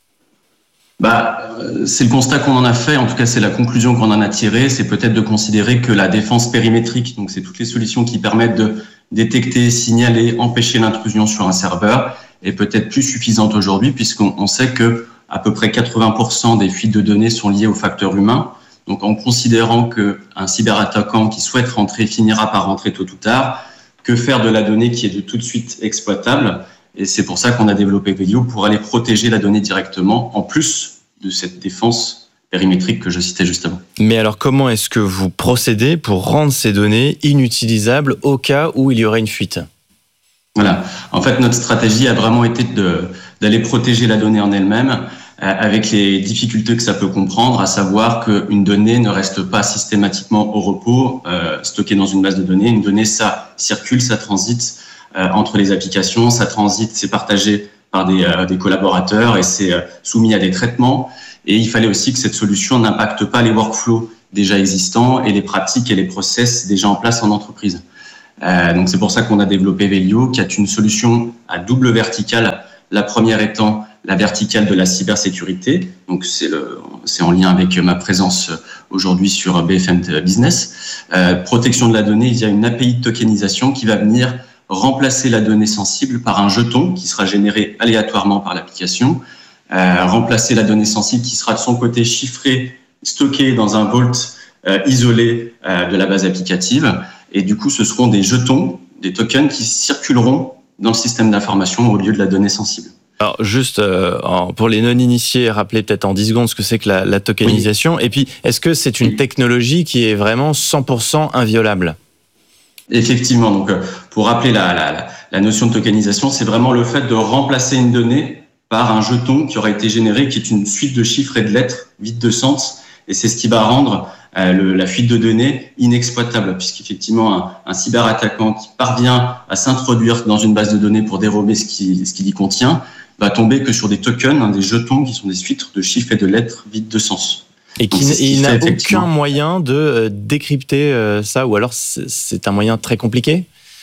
Bah, c'est le constat qu'on en a fait. En tout cas, c'est la conclusion qu'on en a tirée. C'est peut-être de considérer que la défense périmétrique, donc c'est toutes les solutions qui permettent de détecter, signaler, empêcher l'intrusion sur un serveur, est peut-être plus suffisante aujourd'hui, puisqu'on on sait que à peu près quatre-vingts pour cent des fuites de données sont liées au facteur humain. Donc, en considérant qu'un cyberattaquant qui souhaite rentrer finira par rentrer tôt ou tard, que faire de la donnée qui est de tout de suite exploitable? Et c'est pour ça qu'on a développé Velio, pour aller protéger la donnée directement, en plus de cette défense périmétrique que je citais justement. Mais alors, comment est-ce que vous procédez pour rendre ces données inutilisables au cas où il y aurait une fuite? Voilà. En fait, notre stratégie a vraiment été de, d'aller protéger la donnée en elle-même. avec les difficultés que ça peut comprendre, à savoir qu'une donnée ne reste pas systématiquement au repos, euh, stockée dans une base de données. Une donnée, ça circule, ça transite euh, entre les applications, ça transite, c'est partagé par des, euh, des collaborateurs et c'est euh, soumis à des traitements. Et il fallait aussi que cette solution n'impacte pas les workflows déjà existants et les pratiques et les process déjà en place en entreprise. Euh, donc c'est pour ça qu'on a développé Velio, qui est une solution à double verticale. La première étant la verticale de la cybersécurité. Donc c'est, le, c'est en lien avec ma présence aujourd'hui sur B F M Business. Euh, protection de la donnée, il y a une A P I de tokenisation qui va venir remplacer la donnée sensible par un jeton qui sera généré aléatoirement par l'application. Euh, remplacer la donnée sensible qui sera de son côté chiffrée, stockée dans un vault euh, isolé euh, de la base applicative. Et du coup, ce seront des jetons, des tokens qui circuleront dans le système d'information au lieu de la donnée sensible. Alors juste euh, en, pour les non-initiés, rappelez peut-être en dix secondes ce que c'est que la, la tokenisation. Oui. Et puis, est-ce que c'est une technologie qui est vraiment cent pour cent inviolable ? Effectivement. Donc, pour rappeler la, la, la notion de tokenisation, c'est vraiment le fait de remplacer une donnée par un jeton qui aura été généré, qui est une suite de chiffres et de lettres vides de sens. Et c'est ce qui va rendre euh, le, la fuite de données inexploitable, puisqu'effectivement, un, un cyberattaquant qui parvient à s'introduire dans une base de données pour dérober ce qui, ce qu'il y contient, va tomber que sur des tokens, hein, des jetons qui sont des suites de chiffres et de lettres vides de sens. Et qui, Donc, il n'a aucun moyen de euh, décrypter euh, ça, ou alors c'est, c'est un moyen très compliqué ?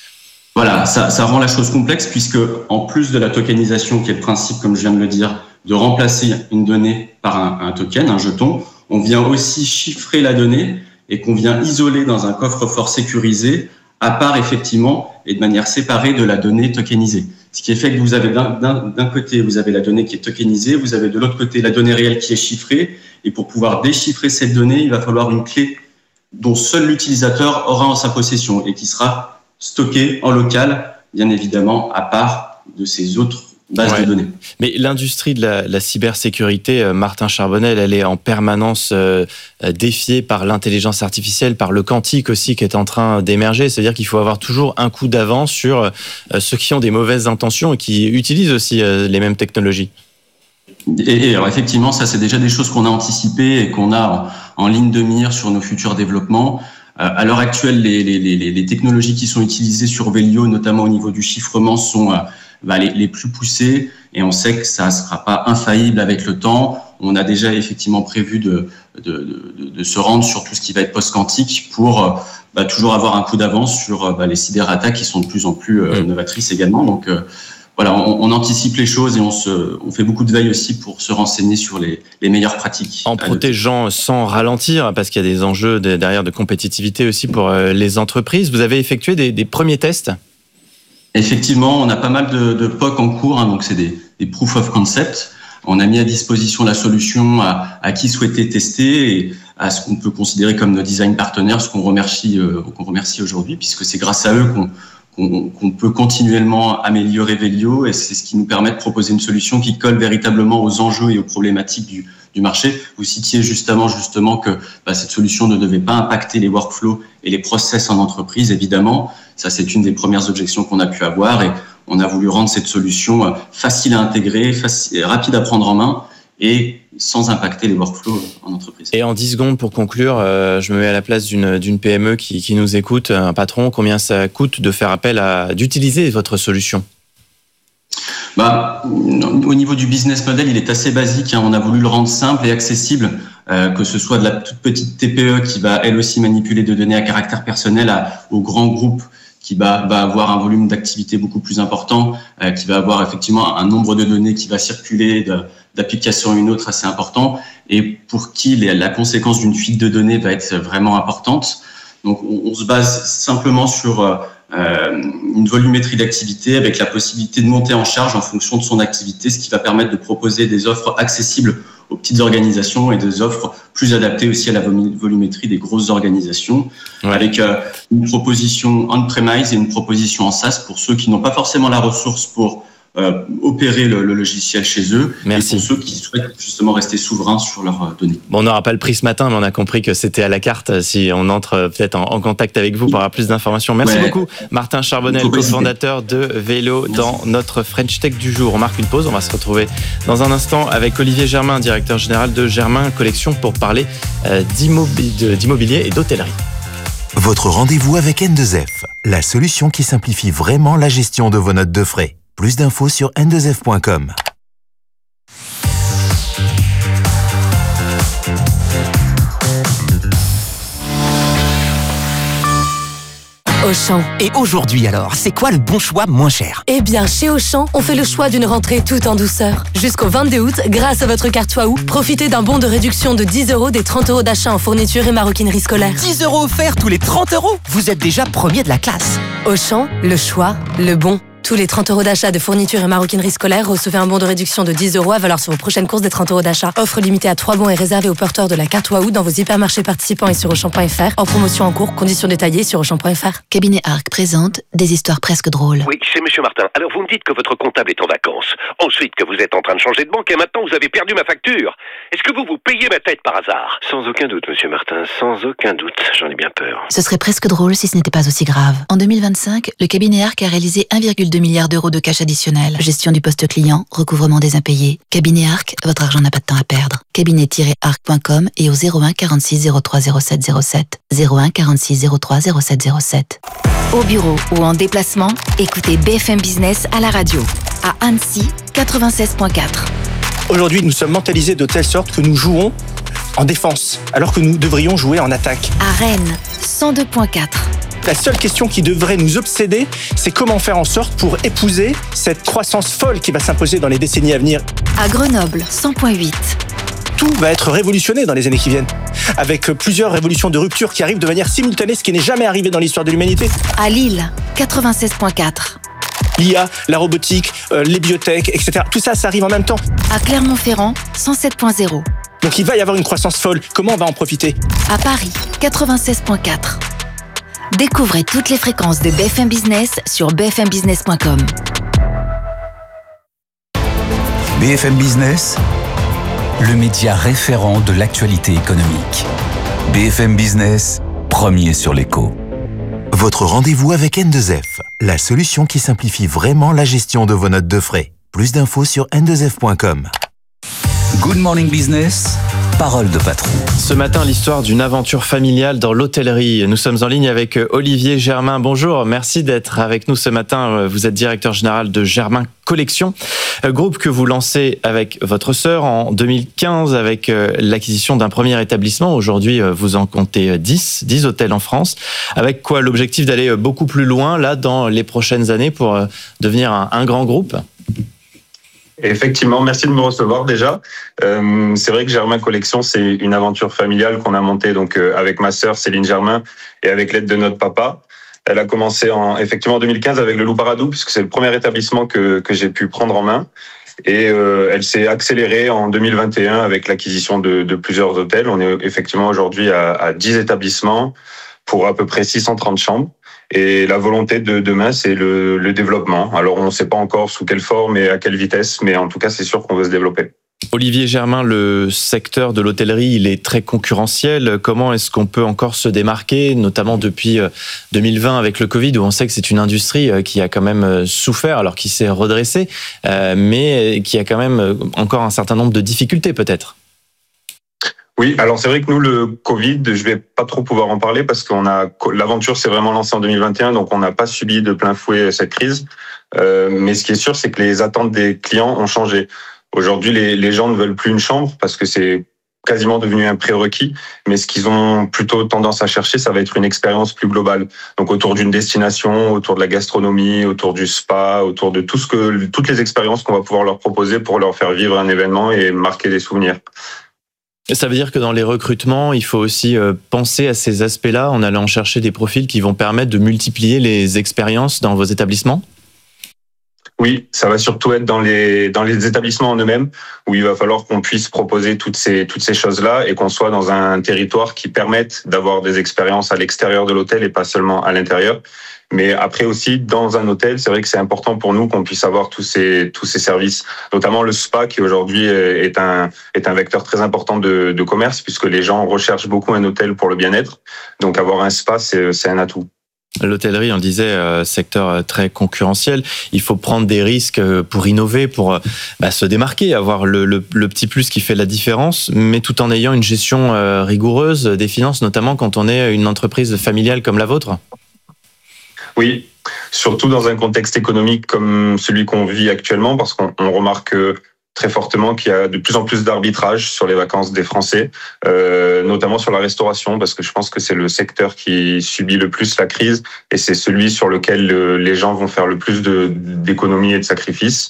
Voilà, ça, ça rend la chose complexe, puisque en plus de la tokenisation, qui est le principe, comme je viens de le dire, de remplacer une donnée par un, un token, un jeton, on vient aussi chiffrer la donnée et qu'on vient isoler dans un coffre-fort sécurisé, à part effectivement et de manière séparée de la donnée tokenisée. Ce qui est fait que vous avez d'un, d'un, d'un côté, vous avez la donnée qui est tokenisée, vous avez de l'autre côté la donnée réelle qui est chiffrée, et pour pouvoir déchiffrer cette donnée, il va falloir une clé dont seul l'utilisateur aura en sa possession et qui sera stockée en local, bien évidemment, à part de ces autres bases ouais. de données. Mais l'industrie de la, la cybersécurité, Martin Charbonnel, elle est en permanence euh, défiée par l'intelligence artificielle, par le quantique aussi qui est en train d'émerger. C'est-à-dire qu'il faut avoir toujours un coup d'avance sur euh, ceux qui ont des mauvaises intentions et qui utilisent aussi euh, les mêmes technologies. Et, et alors effectivement, ça c'est déjà des choses qu'on a anticipées et qu'on a en, en ligne de mire sur nos futurs développements. Euh, à l'heure actuelle, les, les, les, les technologies qui sont utilisées sur Velio, notamment au niveau du chiffrement, sont euh, bah, les, les plus poussées, et on sait que ça ne sera pas infaillible avec le temps. On a déjà effectivement prévu de, de, de, de se rendre sur tout ce qui va être post-quantique pour bah, toujours avoir un coup d'avance sur bah, les cyberattaques qui sont de plus en plus euh, novatrices également. Donc euh, voilà, on, on anticipe les choses et on, se, on fait beaucoup de veille aussi pour se renseigner sur les, les meilleures pratiques. En protégeant sans ralentir, parce qu'il y a des enjeux de, derrière de compétitivité aussi pour euh, les entreprises. Vous avez effectué des, des premiers tests ? Effectivement, on a pas mal de, de P O C en cours, hein, donc c'est des, des proof of concept. On a mis à disposition la solution à, à qui souhaitait tester et à ce qu'on peut considérer comme nos design partenaires, ce qu'on remercie, euh, qu'on remercie aujourd'hui, puisque c'est grâce à eux qu'on, qu'on, qu'on peut continuellement améliorer Velio, et c'est ce qui nous permet de proposer une solution qui colle véritablement aux enjeux et aux problématiques du, du marché. Vous citiez justement, justement que bah, cette solution ne devait pas impacter les workflows et les process en entreprise, évidemment. Ça, c'est une des premières objections qu'on a pu avoir, et on a voulu rendre cette solution facile à intégrer, facile, rapide à prendre en main et sans impacter les workflows en entreprise. Et en dix secondes pour conclure, euh, je me mets à la place d'une, d'une P M E qui, qui nous écoute, un patron, combien ça coûte de faire appel à, d'utiliser votre solution ? Bah, au niveau du business model, il est assez basique, hein. On a voulu le rendre simple et accessible, euh, que ce soit de la toute petite T P E qui va elle aussi manipuler de données à caractère personnel à, au grand groupe qui va, va avoir un volume d'activité beaucoup plus important, euh, qui va avoir effectivement un nombre de données qui va circuler de, d'application à une autre assez important, et pour qui les, la conséquence d'une fuite de données va être vraiment importante. Donc on, on se base simplement sur euh, une volumétrie d'activité avec la possibilité de monter en charge en fonction de son activité, ce qui va permettre de proposer des offres accessibles aux petites organisations et des offres plus adaptées aussi à la volumétrie des grosses organisations, ouais. avec euh, une proposition on-premise et une proposition en SaaS pour ceux qui n'ont pas forcément la ressource pour euh, opérer le, le logiciel chez eux. Merci. Et pour ceux qui souhaitent justement rester souverains sur leurs données. Bon, on n'aura pas le prix ce matin, mais on a compris que c'était à la carte. Si on entre peut-être en, en contact avec vous pour avoir plus d'informations. Merci ouais. beaucoup, Martin Charbonnel, cofondateur de Vélo dans notre French Tech du jour. On marque une pause. On va se retrouver dans un instant avec Olivier Germain, directeur général de Germain Collection, pour parler euh, d'immobilier et d'hôtellerie. Votre rendez-vous avec N deux F, la solution qui simplifie vraiment la gestion de vos notes de frais. Plus d'infos sur N deux F point com. Auchan. Et aujourd'hui alors, c'est quoi le bon choix moins cher? Eh bien, chez Auchan, on fait le choix d'une rentrée tout en douceur. Jusqu'au vingt-deux août, grâce à votre carte Waouh, profitez d'un bon de réduction de dix euros des trente euros d'achat en fourniture et maroquinerie scolaire. dix euros offerts tous les trente euros? Vous êtes déjà premier de la classe. Auchan, le choix, le bon. Tous les trente euros d'achat de fourniture et maroquinerie scolaire, recevez un bon de réduction de dix euros à valeur sur vos prochaines courses des trente euros d'achat. Offre limitée à trois bons et réservée aux porteurs de la carte Waouh dans vos hypermarchés participants et sur Auchan point F R. En promotion en cours, conditions détaillées sur Auchan point F R. Cabinet Arc présente des histoires presque drôles. Oui, c'est Monsieur Martin. Alors vous me dites que votre comptable est en vacances. Ensuite que vous êtes en train de changer de banque et maintenant vous avez perdu ma facture. Est-ce que vous vous payez ma tête par hasard? Sans aucun doute, Monsieur Martin, sans aucun doute. J'en ai bien peur. Ce serait presque drôle si ce n'était pas aussi grave. En deux mille vingt-cinq, le cabinet Arc a réalisé un virgule deux milliard d'euros de cash additionnel. Gestion du poste client, recouvrement des impayés. Cabinet Arc, votre argent n'a pas de temps à perdre. cabinet tiret arc point com et au zéro un quarante-six zéro trois zéro sept zéro sept. zéro un quarante-six zéro trois zéro sept zéro sept. Au bureau ou en déplacement, écoutez B F M Business à la radio. À Annecy, quatre-vingt-seize virgule quatre. Aujourd'hui, nous sommes mentalisés de telle sorte que nous jouons en défense, alors que nous devrions jouer en attaque. À Rennes, cent deux virgule quatre. La seule question qui devrait nous obséder, c'est comment faire en sorte pour épouser cette croissance folle qui va s'imposer dans les décennies à venir. À Grenoble, cent virgule huit. Tout va être révolutionné dans les années qui viennent, avec plusieurs révolutions de rupture qui arrivent de manière simultanée, ce qui n'est jamais arrivé dans l'histoire de l'humanité. À Lille, quatre-vingt-seize virgule quatre. L'I A, la robotique, euh, les biotech, et cetera. Tout ça, ça arrive en même temps. À Clermont-Ferrand, cent sept virgule zéro. Donc il va y avoir une croissance folle. Comment on va en profiter? À Paris, quatre-vingt-seize virgule quatre. Découvrez toutes les fréquences de B F M Business sur b f m business point com. B F M Business, le média référent de l'actualité économique. B F M Business, premier sur l'écho. Votre rendez-vous avec N deux F, la solution qui simplifie vraiment la gestion de vos notes de frais. Plus d'infos sur N deux F point com. Good Morning Business, parole de patron. Ce matin, l'histoire d'une aventure familiale dans l'hôtellerie. Nous sommes en ligne avec Olivier Germain. Bonjour, merci d'être avec nous ce matin. Vous êtes directeur général de Germain Collection, groupe que vous lancez avec votre sœur en deux mille quinze avec l'acquisition d'un premier établissement. Aujourd'hui, vous en comptez dix, dix hôtels en France. Avec quoi l'objectif d'aller beaucoup plus loin là dans les prochaines années pour devenir un, un grand groupe? Effectivement, merci de me recevoir déjà. Euh, c'est vrai que Germain Collection, c'est une aventure familiale qu'on a montée donc euh, avec ma sœur Céline Germain et avec l'aide de notre papa. Elle a commencé en effectivement en deux mille quinze avec le Loup Paradou, puisque c'est le premier établissement que que j'ai pu prendre en main. Et euh, elle s'est accélérée en deux mille vingt et un avec l'acquisition de, de plusieurs hôtels. On est effectivement aujourd'hui à, à dix établissements pour à peu près six cent trente chambres. Et la volonté de demain, c'est le, le développement. Alors, on ne sait pas encore sous quelle forme et à quelle vitesse, mais en tout cas, c'est sûr qu'on veut se développer. Olivier Germain, le secteur de l'hôtellerie, il est très concurrentiel. Comment est-ce qu'on peut encore se démarquer, notamment depuis deux mille vingt avec le Covid, où on sait que c'est une industrie qui a quand même souffert, alors qui s'est redressée, mais qui a quand même encore un certain nombre de difficultés peut-être? Oui, alors c'est vrai que nous, le Covid, je vais pas trop pouvoir en parler parce qu'on a l'aventure s'est vraiment lancée en deux mille vingt et un, donc on n'a pas subi de plein fouet cette crise. Euh, mais ce qui est sûr, c'est que les attentes des clients ont changé. Aujourd'hui, les, les gens ne veulent plus une chambre parce que c'est quasiment devenu un prérequis. Mais ce qu'ils ont plutôt tendance à chercher, ça va être une expérience plus globale. Donc autour d'une destination, autour de la gastronomie, autour du spa, autour de tout ce que toutes les expériences qu'on va pouvoir leur proposer pour leur faire vivre un événement et marquer des souvenirs. Ça veut dire que dans les recrutements, il faut aussi penser à ces aspects-là en allant chercher des profils qui vont permettre de multiplier les expériences dans vos établissements? Oui, ça va surtout être dans les dans les établissements en eux-mêmes où il va falloir qu'on puisse proposer toutes ces toutes ces choses-là et qu'on soit dans un territoire qui permette d'avoir des expériences à l'extérieur de l'hôtel et pas seulement à l'intérieur. Mais après aussi, dans un hôtel, c'est vrai que c'est important pour nous qu'on puisse avoir tous ces tous ces services, notamment le spa qui aujourd'hui est un est un vecteur très important de, de commerce puisque les gens recherchent beaucoup un hôtel pour le bien-être. Donc avoir un spa, c'est c'est un atout. L'hôtellerie, on le disait, euh, secteur très concurrentiel. Il faut prendre des risques pour innover, pour bah, se démarquer, avoir le, le, le petit plus qui fait la différence, mais tout en ayant une gestion euh, rigoureuse des finances, notamment quand on est une entreprise familiale comme la vôtre. Oui, surtout dans un contexte économique comme celui qu'on vit actuellement, parce qu'on on remarque très fortement qu'il y a de plus en plus d'arbitrage sur les vacances des Français, euh, notamment sur la restauration, parce que je pense que c'est le secteur qui subit le plus la crise et c'est celui sur lequel le, les gens vont faire le plus de, d'économies et de sacrifices.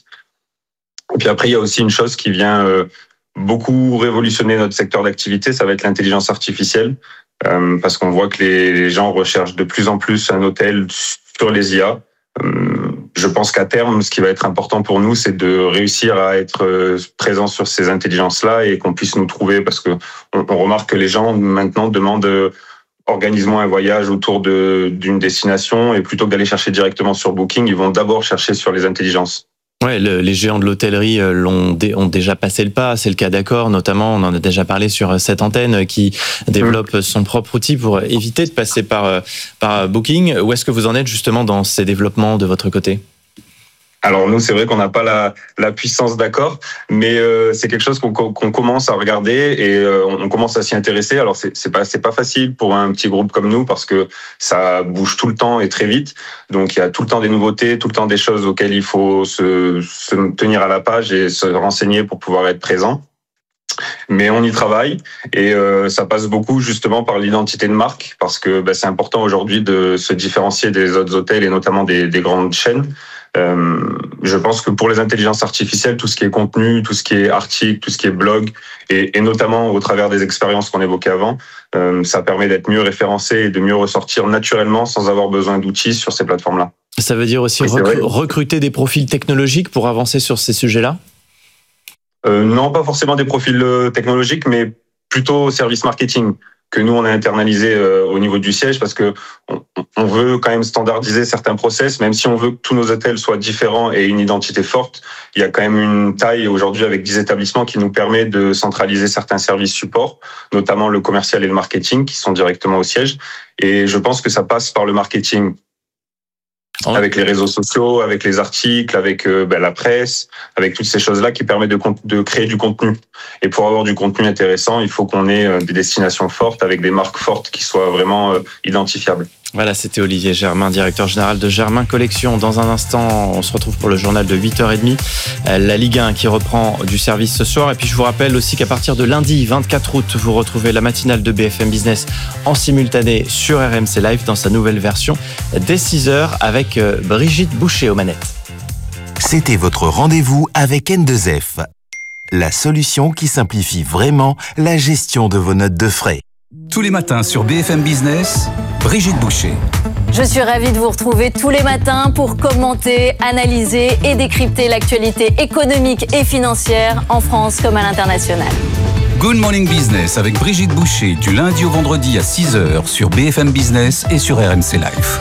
Et puis après, il y a aussi une chose qui vient euh, beaucoup révolutionner notre secteur d'activité, ça va être l'intelligence artificielle, euh, parce qu'on voit que les, les gens recherchent de plus en plus un hôtel sur les I A. Euh, Je pense qu'à terme, ce qui va être important pour nous, c'est de réussir à être présent sur ces intelligences-là et qu'on puisse nous trouver, parce que on, on remarque que les gens maintenant demandent organise-moi un voyage autour de, d'une destination et plutôt que d'aller chercher directement sur Booking, ils vont d'abord chercher sur les intelligences. Ouais, le, les géants de l'hôtellerie l'ont dé, ont déjà passé le pas. C'est le cas d'Accor, notamment. On en a déjà parlé sur cette antenne qui développe son propre outil pour éviter de passer par, par Booking. Où est-ce que vous en êtes justement dans ces développements de votre côté ? Alors nous, c'est vrai qu'on n'a pas la, la puissance d'Accor, mais euh, c'est quelque chose qu'on, qu'on commence à regarder et euh, on commence à s'y intéresser. Alors c'est, c'est pas c'est pas facile pour un petit groupe comme nous parce que ça bouge tout le temps et très vite. Donc il y a tout le temps des nouveautés, tout le temps des choses auxquelles il faut se, se tenir à la page et se renseigner pour pouvoir être présent. Mais on y travaille et euh, ça passe beaucoup justement par l'identité de marque parce que bah, c'est important aujourd'hui de se différencier des autres hôtels et notamment des, des grandes chaînes. Euh, je pense que pour les intelligences artificielles, tout ce qui est contenu, tout ce qui est article, tout ce qui est blog, et, et notamment au travers des expériences qu'on évoquait avant, euh, ça permet d'être mieux référencé et de mieux ressortir naturellement sans avoir besoin d'outils sur ces plateformes-là. Ça veut dire aussi oui, recru- recruter des profils technologiques pour avancer sur ces sujets-là ? euh, Non, pas forcément des profils technologiques, mais plutôt service marketing que nous on a internalisé euh, au niveau du siège parce que on, on veut quand même standardiser certains process, même si on veut que tous nos hôtels soient différents et une identité forte. Il y a quand même une taille aujourd'hui avec dix établissements qui nous permet de centraliser certains services supports, notamment le commercial et le marketing qui sont directement au siège. Et je pense que ça passe par le marketing. Avec les réseaux sociaux, avec les articles, avec euh, ben, la presse, avec toutes ces choses-là qui permettent de, de créer du contenu. Et pour avoir du contenu intéressant, il faut qu'on ait euh, des destinations fortes avec des marques fortes qui soient vraiment euh, identifiables. Voilà, c'était Olivier Germain, directeur général de Germain Collection. Dans un instant, on se retrouve pour le journal de huit heures trente. La Ligue un qui reprend du service ce soir. Et puis, je vous rappelle aussi qu'à partir de lundi vingt-quatre août, vous retrouvez la matinale de B F M Business en simultané sur R M C Live dans sa nouvelle version dès six heures avec Brigitte Boucher aux manettes. C'était votre rendez-vous avec N deux F, la solution qui simplifie vraiment la gestion de vos notes de frais. Tous les matins sur B F M Business, Brigitte Boucher. Je suis ravie de vous retrouver tous les matins pour commenter, analyser et décrypter l'actualité économique et financière en France comme à l'international. Good Morning Business avec Brigitte Boucher du lundi au vendredi à six heures sur B F M Business et sur R M C Live.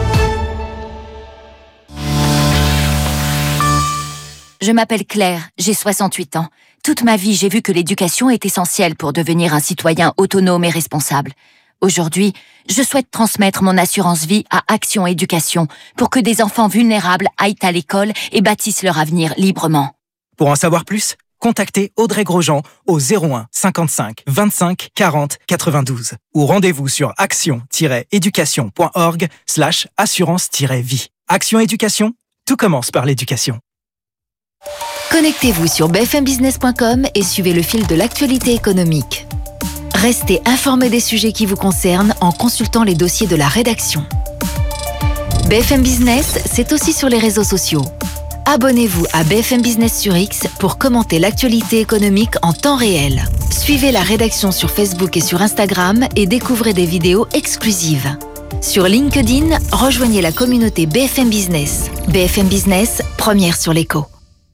Je m'appelle Claire, j'ai soixante-huit ans. Toute ma vie, j'ai vu que l'éducation est essentielle pour devenir un citoyen autonome et responsable. Aujourd'hui, je souhaite transmettre mon assurance vie à Action Éducation pour que des enfants vulnérables aillent à l'école et bâtissent leur avenir librement. Pour en savoir plus, contactez Audrey Grosjean au zéro un cinquante-cinq vingt-cinq quarante quatre-vingt-douze ou rendez-vous sur action-éducation.org slash assurance-vie. Action Éducation, tout commence par l'éducation. Connectez-vous sur b f m business point com et suivez le fil de l'actualité économique. Restez informés des sujets qui vous concernent en consultant les dossiers de la rédaction. B F M Business, c'est aussi sur les réseaux sociaux. Abonnez-vous à B F M Business sur X pour commenter l'actualité économique en temps réel. Suivez la rédaction sur Facebook et sur Instagram et découvrez des vidéos exclusives. Sur LinkedIn, rejoignez la communauté B F M Business. B F M Business, première sur l'écho.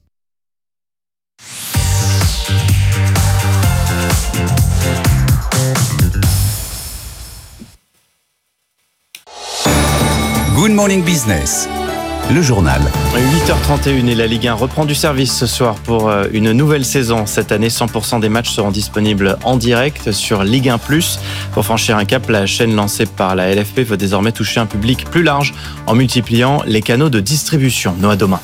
Good Morning Business, le journal. huit heures trente et une et la Ligue un reprend du service ce soir pour une nouvelle saison. Cette année, cent pour cent des matchs seront disponibles en direct sur Ligue un plus. Pour franchir un cap, la chaîne lancée par la L F P veut désormais toucher un public plus large en multipliant les canaux de distribution. Noah Domain.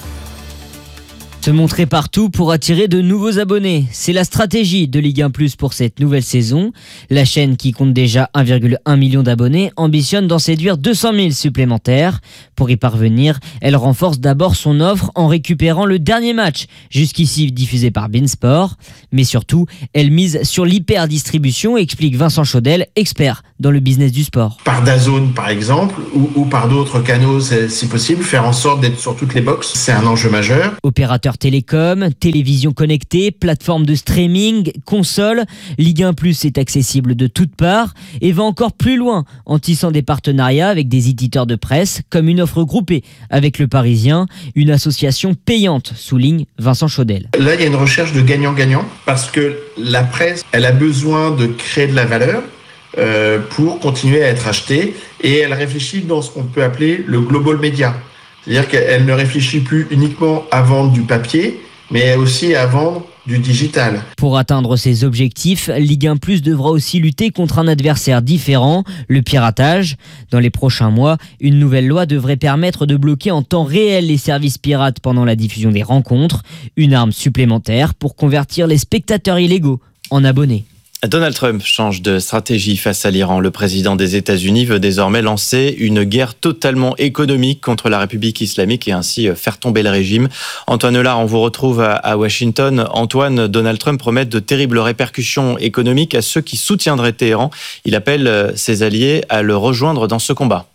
Se montrer partout pour attirer de nouveaux abonnés. C'est la stratégie de Ligue un plus pour cette nouvelle saison. La chaîne, qui compte déjà un virgule un million d'abonnés, ambitionne d'en séduire deux cent mille supplémentaires. Pour y parvenir, elle renforce d'abord son offre en récupérant le dernier match, jusqu'ici diffusé par beIN Sport. Mais surtout, elle mise sur l'hyper-distribution, explique Vincent Chaudel, expert dans le business du sport. Par DAZN par exemple, ou, ou par d'autres canaux si possible, faire en sorte d'être sur toutes les boxes, c'est un enjeu majeur. Opérateur télécom, télévision connectée, plateforme de streaming, console, Ligue un plus est accessible de toutes parts et va encore plus loin en tissant des partenariats avec des éditeurs de presse, comme une offre groupée avec Le Parisien, une association payante, souligne Vincent Chaudel. Là, il y a une recherche de gagnant-gagnant parce que la presse, elle a besoin de créer de la valeur euh, pour continuer à être achetée et elle réfléchit dans ce qu'on peut appeler le global media. C'est-à-dire qu'elle ne réfléchit plus uniquement à vendre du papier, mais aussi à vendre du digital. Pour atteindre ces objectifs, Ligue un plus devra aussi lutter contre un adversaire différent, le piratage. Dans les prochains mois, une nouvelle loi devrait permettre de bloquer en temps réel les services pirates pendant la diffusion des rencontres, une arme supplémentaire pour convertir les spectateurs illégaux en abonnés. Donald Trump change de stratégie face à l'Iran. Le président des États-Unis veut désormais lancer une guerre totalement économique contre la République islamique et ainsi faire tomber le régime. Antoine Lard, on vous retrouve à Washington. Antoine, Donald Trump promet de terribles répercussions économiques à ceux qui soutiendraient Téhéran. Il appelle ses alliés à le rejoindre dans ce combat.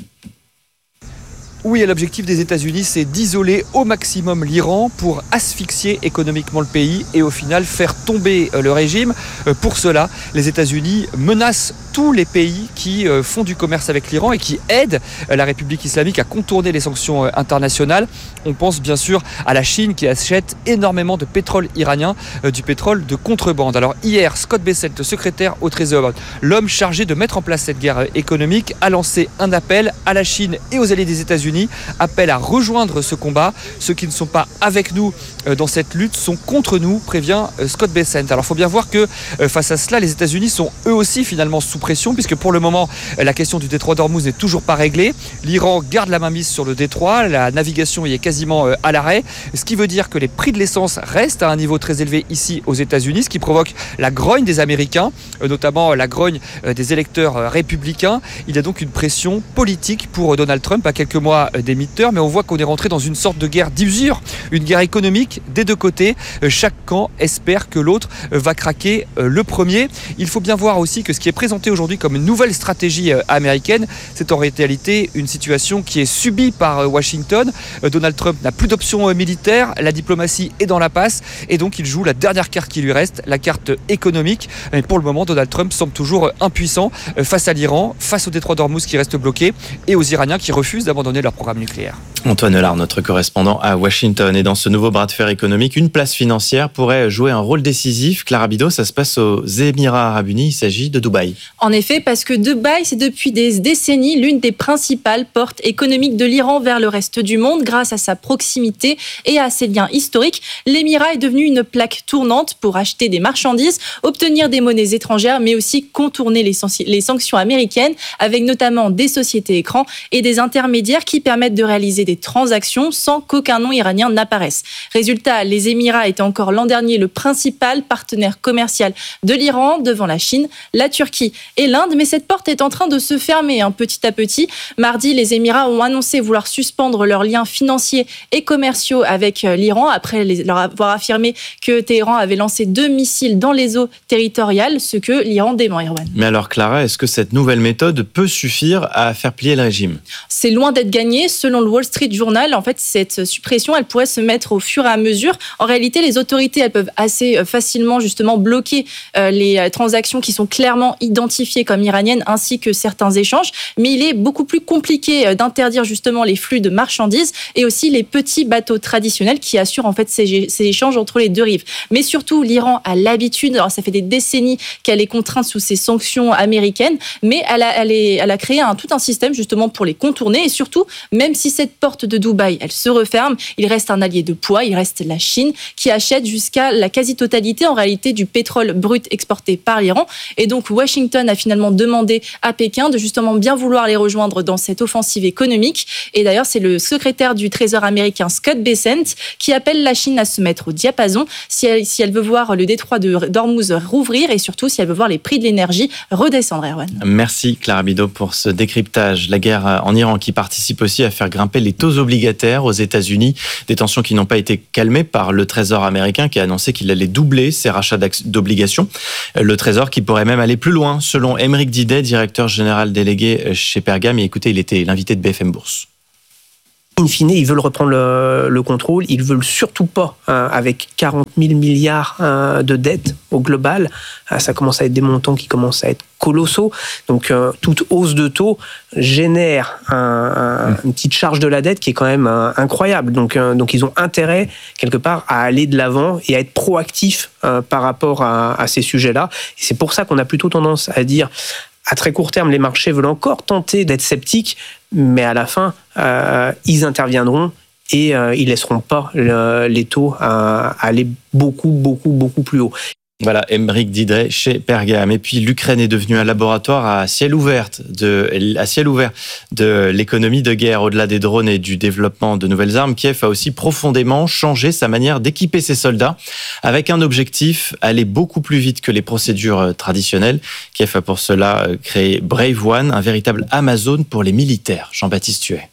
Oui, et l'objectif des États-Unis, c'est d'isoler au maximum l'Iran pour asphyxier économiquement le pays et au final faire tomber le régime. Pour cela, les États-Unis menacent tous les pays qui font du commerce avec l'Iran et qui aident la République islamique à contourner les sanctions internationales. On pense bien sûr à la Chine qui achète énormément de pétrole iranien, du pétrole de contrebande. Alors hier, Scott Bessent, secrétaire au Trésor, l'homme chargé de mettre en place cette guerre économique, a lancé un appel à la Chine et aux alliés des États-Unis, appel à rejoindre ce combat. Ceux qui ne sont pas avec nous dans cette lutte sont contre nous, prévient Scott Bessent. Alors il faut bien voir que face à cela, les États-Unis sont eux aussi finalement sous pression, puisque pour le moment, la question du détroit d'Ormuz n'est toujours pas réglée. L'Iran garde la mainmise sur le détroit, la navigation y est quasiment à l'arrêt, ce qui veut dire que les prix de l'essence restent à un niveau très élevé ici aux États-Unis, ce qui provoque la grogne des Américains, notamment la grogne des électeurs républicains. Il y a donc une pression politique pour Donald Trump à quelques mois des midterms, mais on voit qu'on est rentré dans une sorte de guerre d'usure, une guerre économique des deux côtés. Chaque camp espère que l'autre va craquer le premier. Il faut bien voir aussi que ce qui est présenté aujourd'hui comme une nouvelle stratégie américaine, c'est en réalité une situation qui est subie par Washington. Donald Trump n'a plus d'option militaire, la diplomatie est dans la passe et donc il joue la dernière carte qui lui reste, la carte économique. Mais pour le moment, Donald Trump semble toujours impuissant face à l'Iran, face au détroit d'Ormuz qui reste bloqué et aux Iraniens qui refusent d'abandonner leur programme nucléaire. Antoine Lard, notre correspondant à Washington. Et dans ce nouveau bras de fer économique, une place financière pourrait jouer un rôle décisif. Clara Bidot, ça se passe aux Émirats Arabes Unis, il s'agit de Dubaï. En effet, parce que Dubaï, c'est depuis des décennies l'une des principales portes économiques de l'Iran vers le reste du monde. Grâce à sa proximité et à ses liens historiques, l'Émirat est devenu une plaque tournante pour acheter des marchandises, obtenir des monnaies étrangères, mais aussi contourner les, les sanctions américaines, avec notamment des sociétés écrans et des intermédiaires qui permettent de réaliser des transactions sans qu'aucun nom iranien n'apparaisse. Résultat, les Émirats étaient encore l'an dernier le principal partenaire commercial de l'Iran devant la Chine, la Turquie et l'Inde, mais cette porte est en train de se fermer hein, petit à petit. Mardi, les Émirats ont annoncé vouloir suspendre leurs liens financiers et commerciaux avec l'Iran après les, leur avoir affirmé que Téhéran avait lancé deux missiles dans les eaux territoriales, ce que l'Iran dément, Erwan. Mais alors Clara, est-ce que cette nouvelle méthode peut suffire à faire plier le régime ? C'est loin d'être gagné. Selon le Wall Street Street Journal, en fait, cette suppression, elle pourrait se mettre au fur et à mesure. En réalité, les autorités, elles peuvent assez facilement justement bloquer euh, les transactions qui sont clairement identifiées comme iraniennes, ainsi que certains échanges. Mais il est beaucoup plus compliqué d'interdire justement les flux de marchandises et aussi les petits bateaux traditionnels qui assurent en fait ces, ces échanges entre les deux rives. Mais surtout, l'Iran a l'habitude, alors ça fait des décennies qu'elle est contrainte sous ces sanctions américaines, mais elle a, elle est, elle a créé un, tout un système justement pour les contourner. Et surtout, même si cette porte de Dubaï, elle se referme, il reste un allié de poids, il reste la Chine qui achète jusqu'à la quasi-totalité en réalité du pétrole brut exporté par l'Iran. Et donc Washington a finalement demandé à Pékin de justement bien vouloir les rejoindre dans cette offensive économique. Et d'ailleurs, c'est le secrétaire du Trésor américain Scott Bessent qui appelle la Chine à se mettre au diapason si elle, si elle veut voir le détroit de d'Ormuz rouvrir et surtout si elle veut voir les prix de l'énergie redescendre, Erwan. Merci Clara Bidot pour ce décryptage. La guerre en Iran qui participe aussi à faire grimper les taux obligataires aux États-Unis, des tensions qui n'ont pas été calmées par le Trésor américain qui a annoncé qu'il allait doubler ses rachats d'obligations. Le Trésor qui pourrait même aller plus loin, selon Aymeric Didet, directeur général délégué chez Pergame. Et écoutez, il était l'invité de B F M Bourse. In fine, ils veulent reprendre le, le contrôle. Ils veulent surtout pas, euh, avec quarante mille milliards euh, de dettes au global, euh, ça commence à être des montants qui commencent à être colossaux. Donc, euh, toute hausse de taux génère un, un, mmh. une petite charge de la dette qui est quand même euh, incroyable. Donc, euh, donc, ils ont intérêt, quelque part, à aller de l'avant et à être proactifs euh, par rapport à, à ces sujets-là. Et c'est pour ça qu'on a plutôt tendance à dire... À très court terme, les marchés veulent encore tenter d'être sceptiques, mais à la fin, euh, ils interviendront et euh, ils laisseront pas le, les taux euh, aller beaucoup, beaucoup, beaucoup plus haut. Voilà, Aymeric Didet chez Pergame. Et puis l'Ukraine est devenue un laboratoire à ciel ouvert de, à ciel ouvert de l'économie de guerre. Au-delà des drones et du développement de nouvelles armes, Kiev a aussi profondément changé sa manière d'équiper ses soldats avec un objectif, aller beaucoup plus vite que les procédures traditionnelles. Kiev a pour cela créé Brave One, un véritable Amazon pour les militaires. Jean-Baptiste Thuet.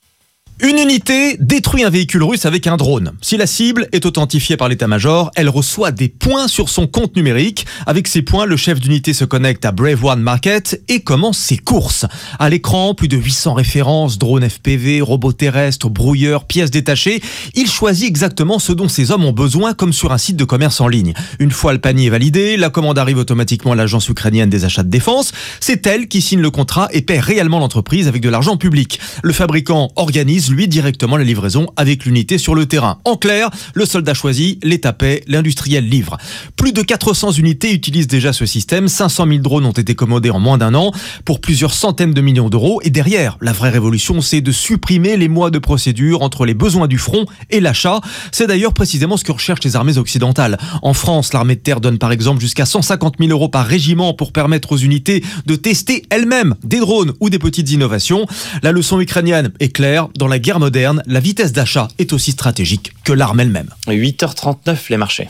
Une unité détruit un véhicule russe avec un drone. Si la cible est authentifiée par l'état-major, elle reçoit des points sur son compte numérique. Avec ces points, le chef d'unité se connecte à Brave One Market et commence ses courses. À l'écran, plus de huit cents références, drones F P V, robots terrestres, brouilleurs, pièces détachées. Il choisit exactement ce dont ses hommes ont besoin, comme sur un site de commerce en ligne. Une fois le panier validé, la commande arrive automatiquement à l'agence ukrainienne des achats de défense. C'est elle qui signe le contrat et paie réellement l'entreprise avec de l'argent public. Le fabricant organise lui directement la livraison avec l'unité sur le terrain. En clair, le soldat choisit, l'État paie, l'industriel livre. Plus de quatre cents unités utilisent déjà ce système, cinq cent mille drones ont été commandés en moins d'un an pour plusieurs centaines de millions d'euros. Et derrière, la vraie révolution, c'est de supprimer les mois de procédure entre les besoins du front et l'achat. C'est d'ailleurs précisément ce que recherchent les armées occidentales. En France, l'armée de terre donne par exemple jusqu'à cent cinquante mille euros par régiment pour permettre aux unités de tester elles-mêmes des drones ou des petites innovations. La leçon ukrainienne est claire, dans la guerre moderne, la vitesse d'achat est aussi stratégique que l'arme elle-même. huit heures trente-neuf, les marchés.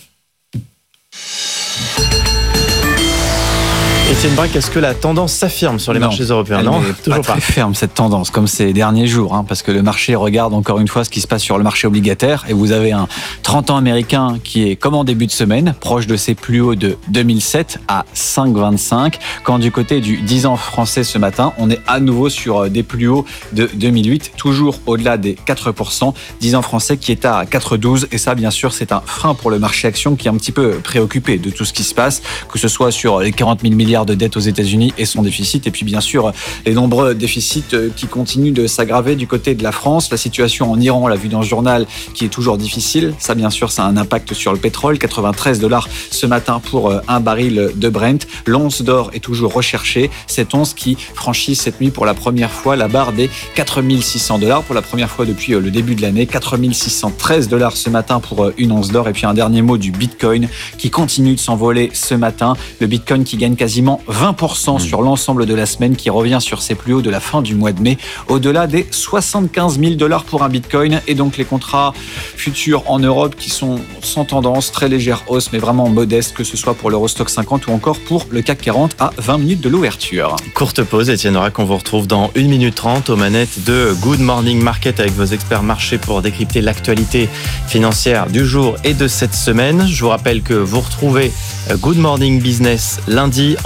Étienne Braque, est-ce que la tendance s'affirme sur les non, marchés européens? Non, toujours pas. pas. Très ferme cette tendance, comme ces derniers jours, hein, parce que le marché regarde encore une fois ce qui se passe sur le marché obligataire. Et vous avez un trente ans américain qui est comme en début de semaine, proche de ses plus hauts de deux mille sept à cinq virgule vingt-cinq. Quand du côté du dix ans français ce matin, on est à nouveau sur des plus hauts de deux mille huit, toujours au-delà des quatre pour cent. dix ans français qui est à quatre virgule douze. Et ça, bien sûr, c'est un frein pour le marché action qui est un petit peu préoccupé de tout ce qui se passe, que ce soit sur les quarante mille milliards de dettes aux États-Unis et son déficit, et puis bien sûr les nombreux déficits qui continuent de s'aggraver du côté de la France. La situation en Iran, on l'a vu dans ce journal, qui est toujours difficile. Ça, bien sûr, ça a un impact sur le pétrole. quatre-vingt-treize dollars ce matin pour un baril de Brent. L'once d'or est toujours recherchée. Cette once qui franchit cette nuit pour la première fois la barre des quatre mille six cents dollars pour la première fois depuis le début de l'année. quatre mille six cent treize dollars ce matin pour une once d'or. Et puis un dernier mot du Bitcoin qui continue de s'envoler ce matin. Le Bitcoin qui gagne quasiment vingt pour cent sur l'ensemble de la semaine, qui revient sur ses plus hauts de la fin du mois de mai, au-delà des soixante-quinze mille dollars pour un Bitcoin. Et donc les contrats futurs en Europe qui sont sans tendance, très légère hausse, mais vraiment modeste, que ce soit pour l'Eurostock cinquante ou encore pour le C A C quarante à vingt minutes de l'ouverture. Courte pause, Étienne Braque, on vous retrouve dans une minute trente aux manettes de Good Morning Market avec vos experts marchés pour décrypter l'actualité financière du jour et de cette semaine. Je vous rappelle que vous retrouvez Good Morning Business lundi en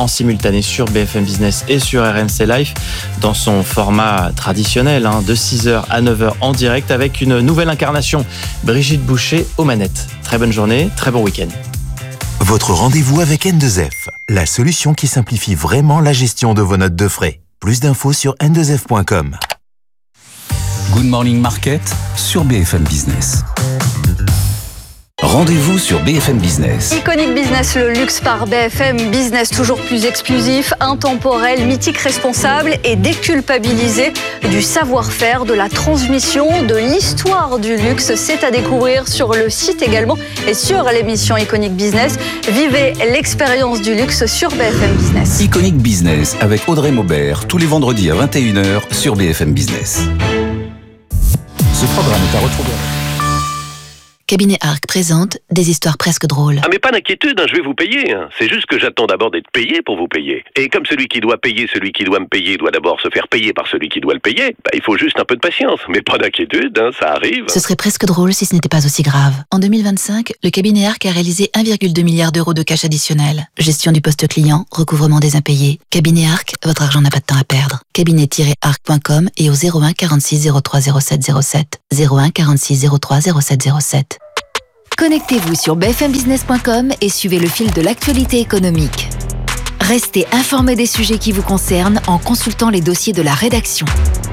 simultané sur B F M Business et sur R M C Live dans son format traditionnel, hein, de six heures à neuf heures en direct avec une nouvelle incarnation, Brigitte Boucher aux manettes. Très bonne journée, très bon week-end. Votre rendez-vous avec N deux F, la solution qui simplifie vraiment la gestion de vos notes de frais. Plus d'infos sur N deux F point com. Good Morning Market sur B F M Business. Rendez-vous sur B F M Business. Iconic Business, le luxe par B F M Business, toujours plus exclusif, intemporel, mythique, responsable et déculpabilisé du savoir-faire, de la transmission, de l'histoire du luxe. C'est à découvrir sur le site également et sur l'émission Iconic Business. Vivez l'expérience du luxe sur B F M Business. Iconic Business avec Audrey Maubert, tous les vendredis à vingt et une heures sur B F M Business. Ce programme est à retrouver. Cabinet Arc présente des histoires presque drôles. Ah mais pas d'inquiétude, hein, je vais vous payer. Hein. C'est juste que j'attends d'abord d'être payé pour vous payer. Et comme celui qui doit payer, celui qui doit me payer doit d'abord se faire payer par celui qui doit le payer, bah, il faut juste un peu de patience. Mais pas d'inquiétude, hein, ça arrive. Ce serait presque drôle si ce n'était pas aussi grave. En deux mille vingt-cinq, le cabinet Arc a réalisé un virgule deux milliard d'euros de cash additionnel. Gestion du poste client, recouvrement des impayés. Cabinet Arc, votre argent n'a pas de temps à perdre. cabinet tiret arc point com et au zéro un quarante-six zéro trois zéro sept zéro sept. zéro un quarante-six zéro trois zéro sept zéro sept. Connectez-vous sur b f m business point com et suivez le fil de l'actualité économique. Restez informés des sujets qui vous concernent en consultant les dossiers de la rédaction.